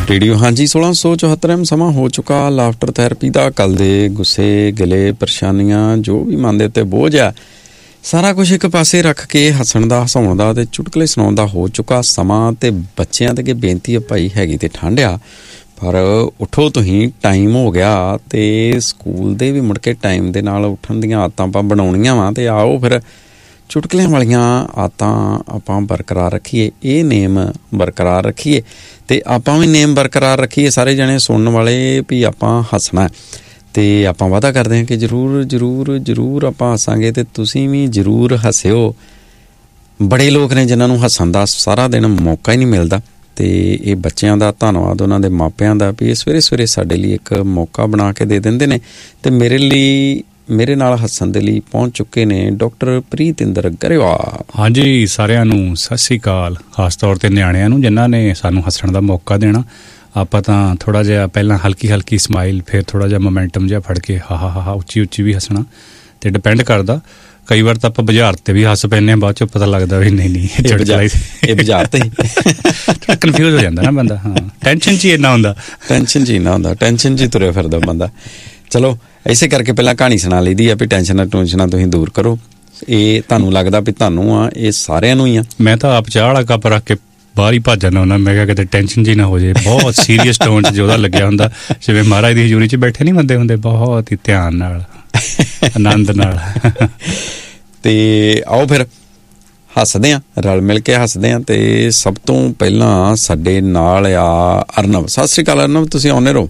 Radio ਹਾਂਜੀ 1674 ਸਮਾਂ ਹੋ ਚੁੱਕਾ ਲਾਫਟਰ ਥੈਰੇਪੀ ਦਾ। ਕੱਲ ਦੇ ਗੁੱਸੇ ਗਿਲੇ ਪਰੇਸ਼ਾਨੀਆਂ ਜੋ ਵੀ ਮਨ ਦੇ ਉੱਤੇ ਬੋਝ ਆ ਸਾਰਾ ਕੁਝ ਇੱਕ ਪਾਸੇ ਰੱਖ ਕੇ ਹੱਸਣ ਦਾ ਹਸਾਉਣ ਦਾ ਤੇ ਚੁਟਕਲੇ ਸੁਣਾਉਣ ਦਾ ਹੋ ਚੁੱਕਾ ਸਮਾਂ। ਤੇ ਬੱਚਿਆਂ ਤੇ ਅੱਗੇ ਬੇਨਤੀ ਆ ਭਾਈ ਹੈਗੀ ਤੇ ਠੰਡ ਆ ਪਰ ਉੱਠੋ ਤੁਸੀਂ, ਟਾਈਮ ਹੋ ਗਿਆ ਤੇ ਸਕੂਲ ਦੇ ਵੀ ਮੁੜ ਕੇ ਟਾਈਮ ਦੇ ਨਾਲ ਉੱਠਣ ਦੀਆਂ ਆਦਤਾਂ ਆਪਾਂ ਬਣਾਉਣੀਆਂ ਵਾ। ਤੇ ਆਓ ਫਿਰ ਚੁਟਕਲਿਆਂ ਵਾਲੀਆਂ ਆਦਤਾਂ ਆਪਾਂ ਬਰਕਰਾਰ ਰੱਖੀਏ, ਇਹ ਨੇਮ ਬਰਕਰਾਰ ਰੱਖੀਏ ਤੇ ਆਪਾਂ ਵੀ ਨੇਮ ਬਰਕਰਾਰ ਰੱਖੀਏ ਸਾਰੇ ਜਣੇ ਸੁਣਨ ਵਾਲੇ ਵੀ ਆਪਾਂ ਹੱਸਣਾ। ਤੇ ਆਪਾਂ ਵਾਅਦਾ ਕਰਦੇ ਹਾਂ ਕਿ ਜ਼ਰੂਰ ਜ਼ਰੂਰ ਜ਼ਰੂਰ ਆਪਾਂ ਹੱਸਾਂਗੇ ਤੇ ਤੁਸੀਂ ਵੀ ਜ਼ਰੂਰ ਹੱਸਿਓ। ਬੜੇ ਲੋਕ ਨੇ ਜਿਨ੍ਹਾਂ ਨੂੰ ਹੱਸਣ ਦਾ ਸਾਰਾ ਦਿਨ ਮੌਕਾ ਹੀ ਨਹੀਂ ਮਿਲਦਾ ਤੇ ਇਹ ਬੱਚਿਆਂ ਦਾ ਧੰਨਵਾਦ ਉਹਨਾਂ ਦੇ ਮਾਪਿਆਂ ਦਾ ਵੀ ਇਹ ਸਵੇਰੇ ਸਵੇਰੇ ਸਾਡੇ ਲਈ ਇੱਕ ਮੌਕਾ ਬਣਾ ਕੇ ਦੇ ਦਿੰਦੇ ਨੇ। ਤੇ ਮੇਰੇ ਨਾਲ ਹੱਸਣ ਦੇ ਲਈ ਪਹੁੰਚ ਚੁੱਕੇ ਨੇ ਡਾਕਟਰ ਪ੍ਰੀਤਿੰਦਰ ਗਰੇਵਾਲ। ਹਾਂਜੀ, ਸਾਰਿਆਂ ਨੂੰ ਸਤਿ ਸ਼੍ਰੀ ਅਕਾਲ। ਖਾਸ ਤੌਰ 'ਤੇ ਨਿਆਣਿਆਂ ਨੂੰ ਜਿਨ੍ਹਾਂ ਨੇ ਸਾਨੂੰ ਹੱਸਣ ਦਾ ਮੌਕਾ ਦੇਣਾ। ਆਪਾਂ ਤਾਂ ਥੋੜ੍ਹਾ ਜਿਹਾ ਪਹਿਲਾਂ ਹਲਕੀ ਹਲਕੀ ਸਮਾਈਲ, ਫਿਰ ਥੋੜ੍ਹਾ ਜਿਹਾ ਮੋਮੈਂਟਮ ਜਿਹਾ ਫੜ ਕੇ ਹਾ ਹਾ ਹਾ ਉੱਚੀ ਉੱਚੀ ਵੀ ਹੱਸਣਾ ਅਤੇ ਡਿਪੈਂਡ ਕਰਦਾ। ਕਈ ਵਾਰ ਤਾਂ ਆਪਾਂ ਬਾਜ਼ਾਰ 'ਤੇ ਵੀ ਹੱਸ ਪੈਂਦੇ ਹਾਂ, ਬਾਅਦ 'ਚੋਂ ਪਤਾ ਲੱਗਦਾ ਵੀ ਨਹੀਂ ਇਹ ਬਾਜ਼ਾਰ 'ਤੇ ਥੋੜ੍ਹਾ ਕਨਫਿਊਜ਼ ਹੋ ਜਾਂਦਾ ਨਾ ਬੰਦਾ। ਹਾਂ, ਟੈਨਸ਼ਨ 'ਚ ਹੀ ਇੰਨਾ ਹੁੰਦਾ, ਟੈਨਸ਼ਨ 'ਚ ਹੀ ਤੁਰਿਆ ਫਿਰਦਾ ਬੰਦਾ। ਚਲੋ ਇਸੇ ਕਰਕੇ ਪਹਿਲਾਂ ਕਹਾਣੀ ਸੁਣਾ ਲਈਦੀ ਆ ਵੀ ਟੈਨਸ਼ਨਾਂ ਟੂਨਸ਼ਨਾਂ ਤੁਸੀਂ ਦੂਰ ਕਰੋ। ਇਹ ਤੁਹਾਨੂੰ ਲੱਗਦਾ ਵੀ ਤੁਹਾਨੂੰ ਆ, ਇਹ ਸਾਰਿਆਂ ਨੂੰ ਹੀ ਆ। ਮੈਂ ਤਾਂ ਆਪ ਚਾਹ ਵਾਲਾ ਕੱਪ ਰੱਖ ਕੇ ਬਾਹਰ ਹੀ ਭੱਜ ਜਾਂਦਾ ਹੁੰਦਾ। ਮੈਂ ਕਿਹਾ ਕਿਤੇ ਟੈਨਸ਼ਨ ਜੀ ਨਾ ਹੋ ਜਾਏ। ਬਹੁਤ ਸੀਰੀਅਸ ਟੋਨ 'ਚ ਉਹਦਾ ਲੱਗਿਆ ਹੁੰਦਾ, ਜਿਵੇਂ ਮਹਾਰਾਜ ਦੀ ਹਜ਼ੂਰੀ 'ਚ ਬੈਠੇ ਨਹੀਂ ਬੰਦੇ ਹੁੰਦੇ, ਬਹੁਤ ਹੀ ਧਿਆਨ ਨਾਲ ਆਨੰਦ ਨਾਲ। ਤੇ ਆਓ ਫਿਰ ਹੱਸਦੇ ਹਾਂ, ਰਲ ਮਿਲ ਕੇ ਹੱਸਦੇ ਹਾਂ। ਤੇ ਸਭ ਤੋਂ ਪਹਿਲਾਂ ਸਾਡੇ ਨਾਲ ਆ ਅਰਨਵ। ਸਤਿ ਸ਼੍ਰੀ ਅਕਾਲ ਅਰਨਵ, ਤੁਸੀਂ ਆਉਂਦੇ ਰਹੋ।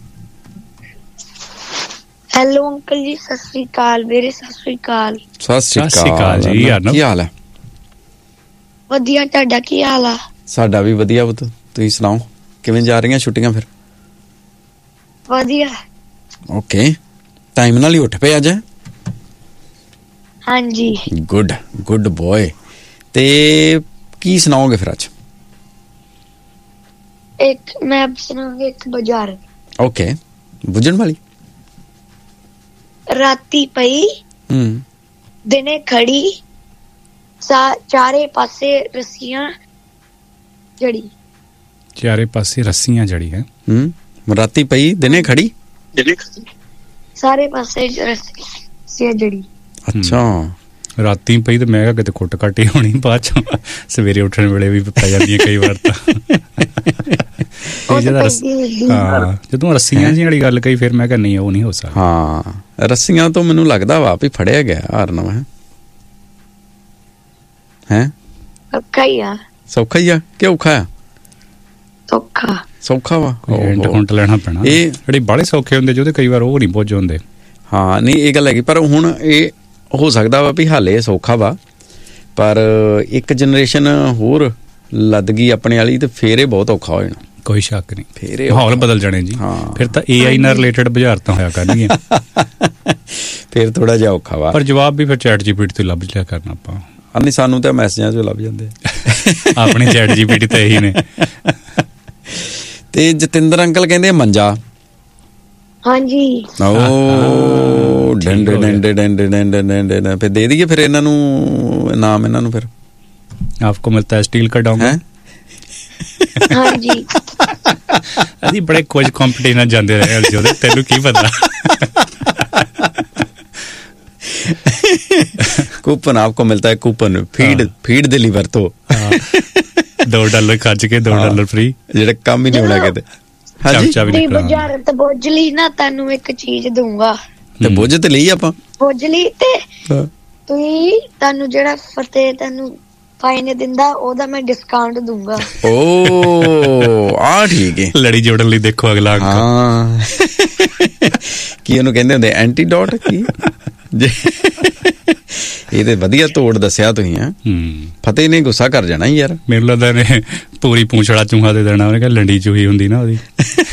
ਹੈਲੋ ਅੰਕਲ ਜੀ, ਸਤਿ ਸ਼੍ਰੀ ਅਕਾਲ ਵੀਰੇ। ਸਤਿ ਸ਼੍ਰੀ ਅਕਾਲ। ਸਤਿ ਸ਼੍ਰੀ ਅਕਾਲ ਜੀ। ਕੀ ਹਾਲ ਹੈ? ਵਧੀਆ, ਤੁਹਾਡਾ ਕੀ ਹਾਲ ਆ? ਸਾਡਾ ਵੀ ਵਧੀਆ। ਤੁਸੀਂ ਸੁਣਾਓ, ਕਿਵੇਂ ਜਾ ਰਹੀਆਂ ਛੁੱਟੀਆਂ ਫਿਰ? ਵਧੀਆ। ਓਕੇ, ਟਾਈਮ ਨਾਲ ਹੀ ਉੱਠ ਪਏ ਅੱਜ? ਹਾਂਜੀ। Good boy. ਤੇ ਕੀ ਸੁਣਾਓਗੇ ਫਿਰ ਅੱਜ? ਮੈਂ ਸੁਣਾਉਂਗੀ ਇੱਕ ਬਾਜ਼ਾਰ। ਓਕੇ, ਬੁੱਝਣ ਵਾਲੀ। ਰਾਤੀ ਪਈ ਦਿਨੇ ਖੜੀ, ਚਾਰੇ ਪਾਸੇ ਰੱਸੀਆਂ ਜੜੀ। ਚਾਰੇ ਪਾਸੇ ਰੱਸੀਆਂ ਜੜੀ ਹੈ। ਰਾਤੀ ਪਈ ਦਿਨੇ ਖੜੀ, ਸਾਰੇ ਪਾਸੇ ਰੱਸੀਆਂ ਜੜੀ। ਅੱਛਾ, ਰਾਤੀ ਪਈ ਤੇ ਮੈਂ ਕਿਹਾ ਕਿਤੇ ਕੁੱਟ ਕੱਟੀ ਹੋਣੀ, ਬਾਅਦ ਚੋਂ ਸਵੇਰੇ ਉੱਠਣ ਵੇਲੇ ਵੀ ਪੈ ਜਾਂਦੀਆਂ ਕਈ ਵਾਰ ਤਾਂ। ਜਦੋਂ ਰੱਸੀਆਂ ਜਿਹੀਆਂ ਵਾਲੀ ਗੱਲ ਕਹੀ ਫਿਰ ਮੈਂ ਕਿਹਾ ਨਹੀਂ, ਉਹ ਨਹੀਂ ਹੋ ਸਕਦਾ। ਹਾਂ, ਰੱਸੀਆਂ ਤੋਂ ਮੈਨੂੰ ਲੱਗਦਾ ਵਾ ਵੀ ਫੜਿਆ ਗਿਆ ਅਰਨਵ। ਹੈ ਸੌਖਾ ਹੀ ਆ ਕਿ ਔਖਾ ਆ? ਸੌਖਾ ਵਾ। ਹਿੰਟ ਲੈਣਾ ਪੈਣਾ। ਇਹ ਜਿਹੜੇ ਬਾਹਲੇ ਸੌਖੇ ਹੁੰਦੇ ਜਿਹਦੇ ਕਈ ਵਾਰ ਉਹ ਨਹੀਂ ਪੁੱਜ ਹੁੰਦੇ। ਹਾਂ, ਨਹੀਂ ਇਹ ਗੱਲ ਹੈਗੀ, ਪਰ ਹੁਣ ਇਹ ਹੋ ਸਕਦਾ ਵਾ ਵੀ ਹਾਲੇ ਸੌਖਾ ਵਾ, ਪਰ ਇੱਕ ਜਨਰੇਸ਼ਨ ਹੋਰ ਲੱਦ ਗਈ ਆਪਣੇ ਵਾਲੀ ਤੇ ਫੇਰ ਇਹ ਬਹੁਤ ਔਖਾ ਹੋ ਜਾਣਾ। ਕੋਈ ਸ਼ੱਕ ਨਹੀਂ, ਫਿਰ ਮਾਹੌਲ ਬਦਲ ਜਾਣੇ ਜੀ। ਫਿਰ ਤਾਂ AI ਨਾਲ ਰਿਲੇਟਡ ਬੁਝਾਰਤਾਂ ਹੋਇਆ ਕਰਨਗੀਆਂ। ਫਿਰ ਥੋੜਾ ਜਿਹਾ ਔਖਾ ਵਾ। ਪਰ ਜਵਾਬ ਵੀ ਫਿਰ ChatGPT ਤੋਂ ਲੱਭ ਲਿਆ ਕਰਨਾ ਆਪਾਂ। ਨਹੀਂ, ਸਾਨੂੰ ਤਾਂ ਮੈਸੇਜਾਂ ਚੋਂ ਲੱਭ ਜਾਂਦੇ ਆਪਣੀ ChatGPT ਤਾਂ ਇਹੀ ਨੇ। ਤੇ ਜਤਿੰਦਰ ਅੰਕਲ ਕਹਿੰਦੇ ਮੰਜਾ। ਹਾਂਜੀ। ਓ ਡੰਡੇ ਡੰਡੇ ਡੰਡੇ ਡੰਡੇ ਡੰਡੇ। ਫਿਰ ਦੇ ਦਈਏ ਫਿਰ ਇਹਨਾਂ ਨੂੰ ਨਾਮ, ਇਹਨਾਂ ਨੂੰ ਫਿਰ ਆਪਕੋ ਮਿਲਤਾ ਹੈ ਸਟੀਲ ਕਾ ਡੋਂਗਾ। ਹਾਂਜੀ। ਅਸੀਂ ਬੜੇ ਕੁਝ ਕੰਪੀਟੀਸ਼ਨ ਜਾਂਦੇ ਰਹੇ ਜਿਹਦੇ, ਤੈਨੂੰ ਕੀ ਪਤਾ। ਕੂਪਨ ਆਪਕੋ ਮਿਲਤਾ ਹੈ, ਕੂਪਨ ਫੀਡ ਦੇ ਲਈ ਵਰਤੋ। $2 ਖਰਚ ਕੇ $2 ਫ੍ਰੀ, ਜਿਹੜਾ ਕੰਮ ਹੀ ਨਹੀਂ ਹੋਣਾ ਕਿਤੇ। ਹਾਂਜੀ, ਬਾਜ਼ਾਰ ਤੇ ਬੁੱਝ ਲਈ ਨਾ, ਤੁਹਾਨੂੰ ਇੱਕ ਚੀਜ਼ ਦਊਂਗਾ। ਤੇ ਬੁੱਝ ਤੇ ਲਈ ਆਪਾਂ, ਬੁੱਝ ਲਈ ਤੇ ਤੁਹਾਨੂੰ ਜਿਹੜਾ ਫਤਿਹ ਤੁਹਾਨੂੰ ਫਾਈਨ ਦਿੰਦਾ ਉਹਦਾ ਮੈਂ ਡਿਸਕਾਊਂਟ ਦੂੰਗਾ। ਓ ਆ ਠੀਕ ਹੈ। ਲੜੀ ਜੋੜਨ ਲਈ ਦੇਖੋ ਅਗਲਾ। ਹਾਂ, ਕੀ ਉਹਨੂੰ ਕਹਿੰਦੇ ਹੁੰਦੇ, ਐਂਟੀਡੋਟ ਕੀ? ਇਹ ਤੇ ਵਧੀਆ ਤੋੜ ਦੱਸਿਆ ਤੁਸੀਂ। ਫਤਿਹ ਨੇ ਗੁੱਸਾ ਕਰ ਜਾਣਾ ਯਾਰ, ਮੈਨੂੰ ਲੱਗਦਾ ਨੇ ਪੂਰੀ ਪੂੰਛੜਾ ਚੂਹਾ ਦੇ ਦੇਣਾ। ਉਹਨੇ ਕਿਹਾ ਲੰਡੀ ਚੂਹੀ ਹੁੰਦੀ ਨਾ ਉਹਦੀ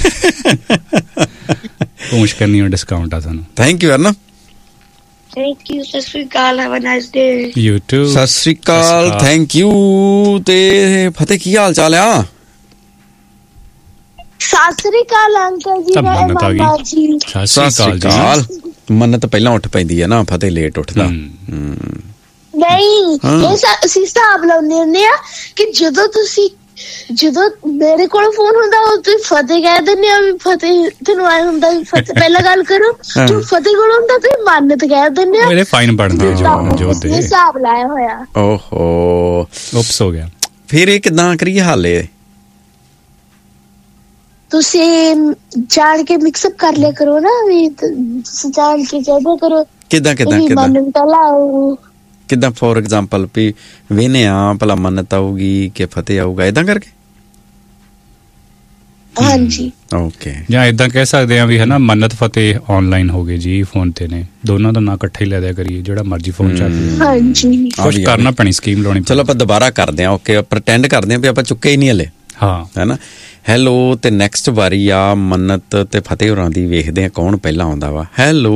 ਪੂੰਛ ਕਰਨੀ, ਡਿਸਕਾਊਂਟ ਆ ਤੁਹਾਨੂੰ। Thank you ਅਰਨਵ। Thank you. ਸਤਿ ਸ਼੍ਰੀ ਅਕਾਲ। Have a nice day. You to. ਸਤਿ ਸ਼੍ਰੀ ਅਕਾਲ। Thank you. ਤੇ ਫਤਿਹ ਕੀ ਹਾਲ ਚਾਲ ਆ? ਸਤਿ ਸ਼੍ਰੀ ਅਕਾਲ ਅੰਕਲ ਜੀ। ਸਤਿ ਸ਼੍ਰੀ ਅਕਾਲ। ਮੰਨਤ ਪਹਿਲਾਂ ਉੱਠ ਪੈਂਦੀ ਹੈ ਨਾ, ਫਤਿਹ ਲੇਟ ਉੱਠਦਾ। ਨਹੀਂ, ਅਸੀਂ ਹਿਸਾਬ ਲਾਉਂਦੇ ਹੁੰਦੇ ਆ ਕਿ ਜਦੋਂ ਤੁਸੀਂ ਜਦੋਂ ਮੇਰੇ ਕੋਲ ਫੋਨ ਹੁੰਦਾ ਉਹ ਤੁਸੀਂ ਫਤਿਹ ਕਹਿ ਦਿੰਦੇ ਆ ਵੀ ਫਤਿਹ ਤੈਨੂੰ ਆਏ ਹੁੰਦਾ ਵੀ ਫਤਿਹ ਪਹਿਲਾਂ ਗੱਲ ਕਰੋ। ਜੋ ਫਤਿਹ ਕੋਲ ਹੁੰਦਾ ਤੁਸੀਂ ਮੰਨਤ ਕਹਿ ਦਿੰਦੇ ਆ। ਮੇਰੇ ਫਾਈਨ ਬਣਦੇ ਜੋ ਦੇ ਹਿਸਾਬ ਲਾਇਆ ਹੋਇਆ। ਓਹੋ ਉਪਸ ਹੋ ਗਿਆ। ਫਿਰ ਇਹ ਕਿੱਦਾਂ ਕਰੀਏ ਹਾਲੇ? ਤੁਸੀਂ ਜਾਣ ਕੇ ਮਿਕਸਅਪ ਕਰ ਲਿਆ ਕਰੋ ਨਾ ਵੀ ਤੁਸੀਂ ਜਾਣ ਕੇ ਕਹਿ ਕਰੋ ਕਿੱਦਾਂ ਫੋਰ ਐਗਜ਼ਾਮਪਲ ਵੀ ਵੇਨੇ ਆ ਭਲਾ ਮੰਨਤ ਆਊਗੀ ਕਿ ਫਤਿਹ ਆਊਗਾ ਏਦਾਂ ਕਰਕੇ। ਹਾਂਜੀ ਓਕੇ। ਜਾਂ ਏਦਾਂ ਕਹਿ ਸਕਦੇ ਆ ਵੀ ਹਨਾ ਮੰਨਤ ਫਤਿਹ ਆਨਲਾਈਨ ਹੋ ਗਏ ਜੀ ਫੋਨ ਤੇ ਨੇ ਦੋਨਾਂ ਦਾ ਨਾਂ ਇਕੱਠਾ ਹੀ ਲੈ ਦਿਆ ਕਰੀਏ ਜਿਹੜਾ ਮਰਜ਼ੀ ਫੋਨ ਚੱਲ ਜਾਵੇ। ਹਾਂਜੀ ਕੁਛ ਕਰਨਾ ਪੈਣੀ ਸਕੀਮ ਲਾਉਣੀ। ਚਲੋ ਆਪਾਂ ਦੁਬਾਰਾ ਕਰਦੇ ਆ। ਓਕੇ ਪ੍ਰਟੈਂਡ ਕਰਦੇ ਆ ਵੀ ਆਪਾਂ ਚੁੱਕੇ ਹੀ ਨਹੀਂ ਹਲੇ। ਹਾਂ ਹੈਨਾ। ਹੈਲੋ ਤੇ ਨੈਕਸਟ ਵਾਰੀ ਆ ਮੰਨਤ ਤੇ ਫਤਿਹ ਹੋਰਾਂ ਦੀ ਵੇਖਦੇ ਆ ਕੌਣ ਪਹਿਲਾਂ ਆਉਂਦਾ ਵਾ। ਹੈਲੋ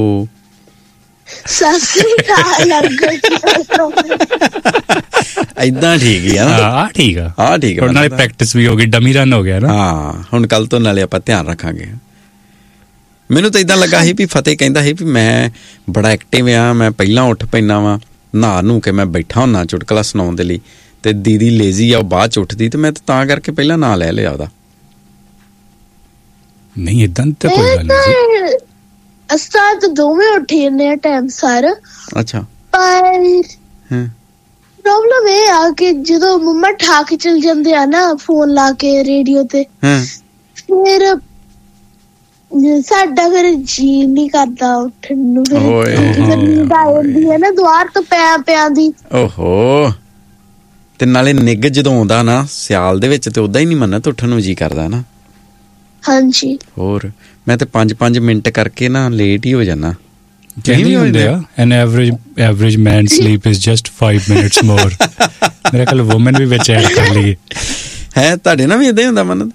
ਏਦਾਂ ਠੀਕ ਹੀ ਆ। ਹਾਂ ਠੀਕ ਆ। ਹਾਂ ਠੀਕ ਆ। ਨਾਲੇ ਪ੍ਰੈਕਟਿਸ ਵੀ ਹੋ ਗਈ ਡਮੀ ਰਨ ਹੋ ਗਿਆ ਨਾ। ਹਾਂ ਹੁਣ ਕੱਲ ਤੋਂ ਨਾਲੇ ਆਪਾਂ ਧਿਆਨ ਰੱਖਾਂਗੇ। ਮੈਨੂੰ ਤਾਂ ਏਦਾਂ ਲੱਗਾ ਸੀ ਵੀ ਫਤਿਹ ਕਹਿੰਦਾ ਸੀ ਵੀ ਮੈਂ ਬੜਾ ਐਕਟਿਵ ਆ ਮੈਂ ਪਹਿਲਾਂ ਉੱਠ ਪੈਂਦਾ ਵਾਂ ਨਹਾ ਨੂੰ ਕੇ ਮੈਂ ਬੈਠਾ ਹੁੰਨਾ ਚੁਟਕਲਾ ਸੁਣਾਉਣ ਦੇ ਲਈ ਤੇ ਦੀਦੀ ਲੇਜ਼ੀ ਆ ਉਹ ਬਾਅਦ ਚ ਉੱਠਦੀ ਤੇ ਮੈਂ ਤਾਂ ਕਰਕੇ ਪਹਿਲਾਂ ਨਾਂ ਲੈ ਲਿਆ ਉਹਦਾ। ਨਹੀਂ ਏਦਾਂ ਤਾਂ ਕੋਈ ਗੱਲ ਨਹੀਂ। ਅਸਾਂ ਤਾਂ ਦੋਵੇਂ ਉੱਠੇ ਜਾਂਦੇ ਆ ਟਾਈਮ ਸਾਰ। ਅੱਛਾ ਪਰ ਪ੍ਰੋਬਲਮ ਇਹ ਆ ਕਿ ਜਦੋਂ ਮੰਮਾ ਠਾ ਕੇ ਚਲ ਜਾਂਦੇ ਆ ਨਾ ਫੋਨ ਲਾ ਕੇ ਰੇਡੀਓ ਤੇ ਫਿਰ ਸਾਡਾ ਫਿਰ ਜੀ ਨਹੀਂ ਕਰਦਾ ਉੱਠਣ ਨੂੰ। ਫਿਰ ਨੀਂਦ ਆ ਜਾਂਦੀ ਹੈ ਨਾ ਦੁਆਰ ਤੋਂ ਪਿਆਂ ਦੀ। ਓਹੋ ਤੇ ਨਾਲੇ ਨਿੱਘ ਜਦੋਂ ਆਉਂਦਾ ਨਾ ਸਿਆਲ ਦੇ ਵਿੱਚ ਤੇ ਓਦਾਂ ਹੀ ਨਹੀਂ ਮੰਨਤ ਉੱਠਣ ਨੂੰ ਜੀ ਕਰਦਾ ਨਾ। ਹਾਂਜੀ ਹੋਰ ਮੈਂ ਤੇ 5 ਮਿੰਟ ਕਰਕੇ ਨਾ ਲੇਟ ਹੀ ਹੋ ਜਾਣਾ। ਕਹਿੰਦੇ ਹੁੰਦੇ ਆ an average man sleep is just 5 minutes more। ਮੇਰੇ ਕੋਲ ਵੂਮਨ ਵੀ ਵਿੱਚ ਐਡ ਕਰ ਲਈ ਹੈ। ਤੁਹਾਡੇ ਨਾਲ ਵੀ ਏਦਾਂ ਹੀ ਹੁੰਦਾ ਮੰਨਤ?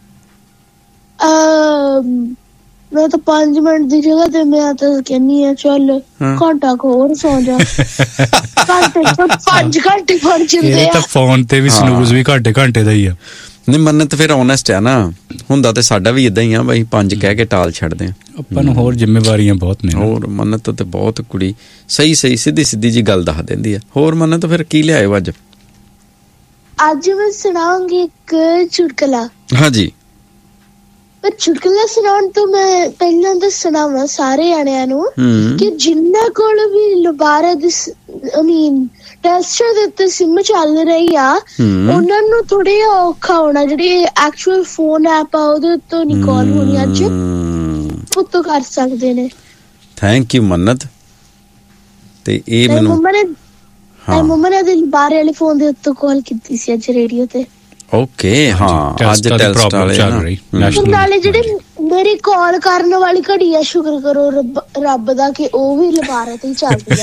ਮੈਂ ਤਾਂ 5 ਮਿੰਟ ਦੀ ਜਗ੍ਹਾ ਤੇ ਮੈਂ ਤਾਂ ਕਹਿੰਨੀ ਆ ਚੱਲ ਘੰਟਾ ਹੋਰ ਸੌ ਜਾ। ਘੰਟੇ 5 ਘੰਟੇ ਫੜ ਜਾਂਦੇ ਆ। ਤਾਂ ਫੋਨ ਤੇ ਵੀ ਸਨੂਜ਼ ਵੀ ਘੰਟੇ ਦਾ ਹੀ ਆ। ਨਹੀਂ ਮੰਨਤ ਫਿਰ ਓਨੈਸਟ ਆ ਨਾ ਹੁੰਦਾ ਤੇ ਸਾਡਾ ਵੀ ਏਦਾਂ ਹੀ ਆ ਬਈ 5 ਕਹਿ ਕੇ ਟਾਲ ਛੱਡਦੇ ਆ। ਆਪਾਂ ਨੂੰ ਹੋਰ ਜ਼ਿੰਮੇਵਾਰੀਆਂ ਬਹੁਤ ਨੇ। ਹੋਰ ਮੰਨਤ ਤੇ ਬਹੁਤ ਕੁੜੀ ਸਹੀ ਸਿੱਧੀ ਜੀ ਗੱਲ ਦੱਸ ਦਿੰਦੀ ਆ। ਹੋਰ ਮੰਨਤ ਫਿਰ ਕੀ ਲਿਆਇਓ ਅੱਜ? ਅੱਜ ਮੈਂ ਸੁਣਾਉਂਗੀ ਇੱਕ ਚੁਟਕਲਾ। ਹਾਂਜੀ ਪਰ ਚੁਟਕਲਾ ਸੁਣਾਉਣ ਤੋਂ ਮੈਂ ਪਹਿਲਾਂ ਦੱਸਣਾ ਵਾ ਸਾਰੇ ਜਾਣਿਆਂ ਨੂੰ ਕਿ ਜਿੰਨਾ ਕੋਲ ਵੀ ਲਬਾਰਾ ਦੀ ਟੈਸਟਰ ਦੇ ਉੱਤੇ ਸਿਮ ਚੱਲ ਰਹੀ ਆ ਉਹਨਾਂ ਨੂੰ ਥੋੜਾ ਜਿਹਾ ਔਖਾ ਹੋਣਾ। ਜਿਹੜੀ ਐਕਚੁਅਲ ਫੋਨ ਐਪ ਆ ਉਹਦੇ ਉੱਤੋਂ ਨਹੀਂ ਕਾਲ ਹੋਣੀ ਅੱਜ ਉੱਤੋਂ ਕਰ ਸਕਦੇ ਨੇ। ਥੈਂਕ ਯੂ ਮੰਨਤ। ਤੇ ਇਹ ਮੈਨੂੰ ਮੰਮਾ ਨੇ ਲਬਾਰੇ ਵਾਲੇ ਫੋਨ ਦੇ ਉੱਤੋਂ ਕਾਲ ਕੀਤੀ ਸੀ ਅੱਜ ਰੇਡੀਓ ਤੇ। ਓਕੇ ਹਾਂ ਅੱਜ ਟੈਸਟ ਵਾਲੇ ਨਾਲੇ ਜਿਹੜੀ ਮੇਰੀ ਕਾਲ ਕਰਨ ਵਾਲੀ ਘੜੀ ਆ ਸ਼ੁਕਰ ਕਰੋ ਰੱਬ ਦਾ ਕਿ ਉਹ ਵੀ ਲਬਾਰੇ ਤੇ ਹੀ ਚੱਲਦੀ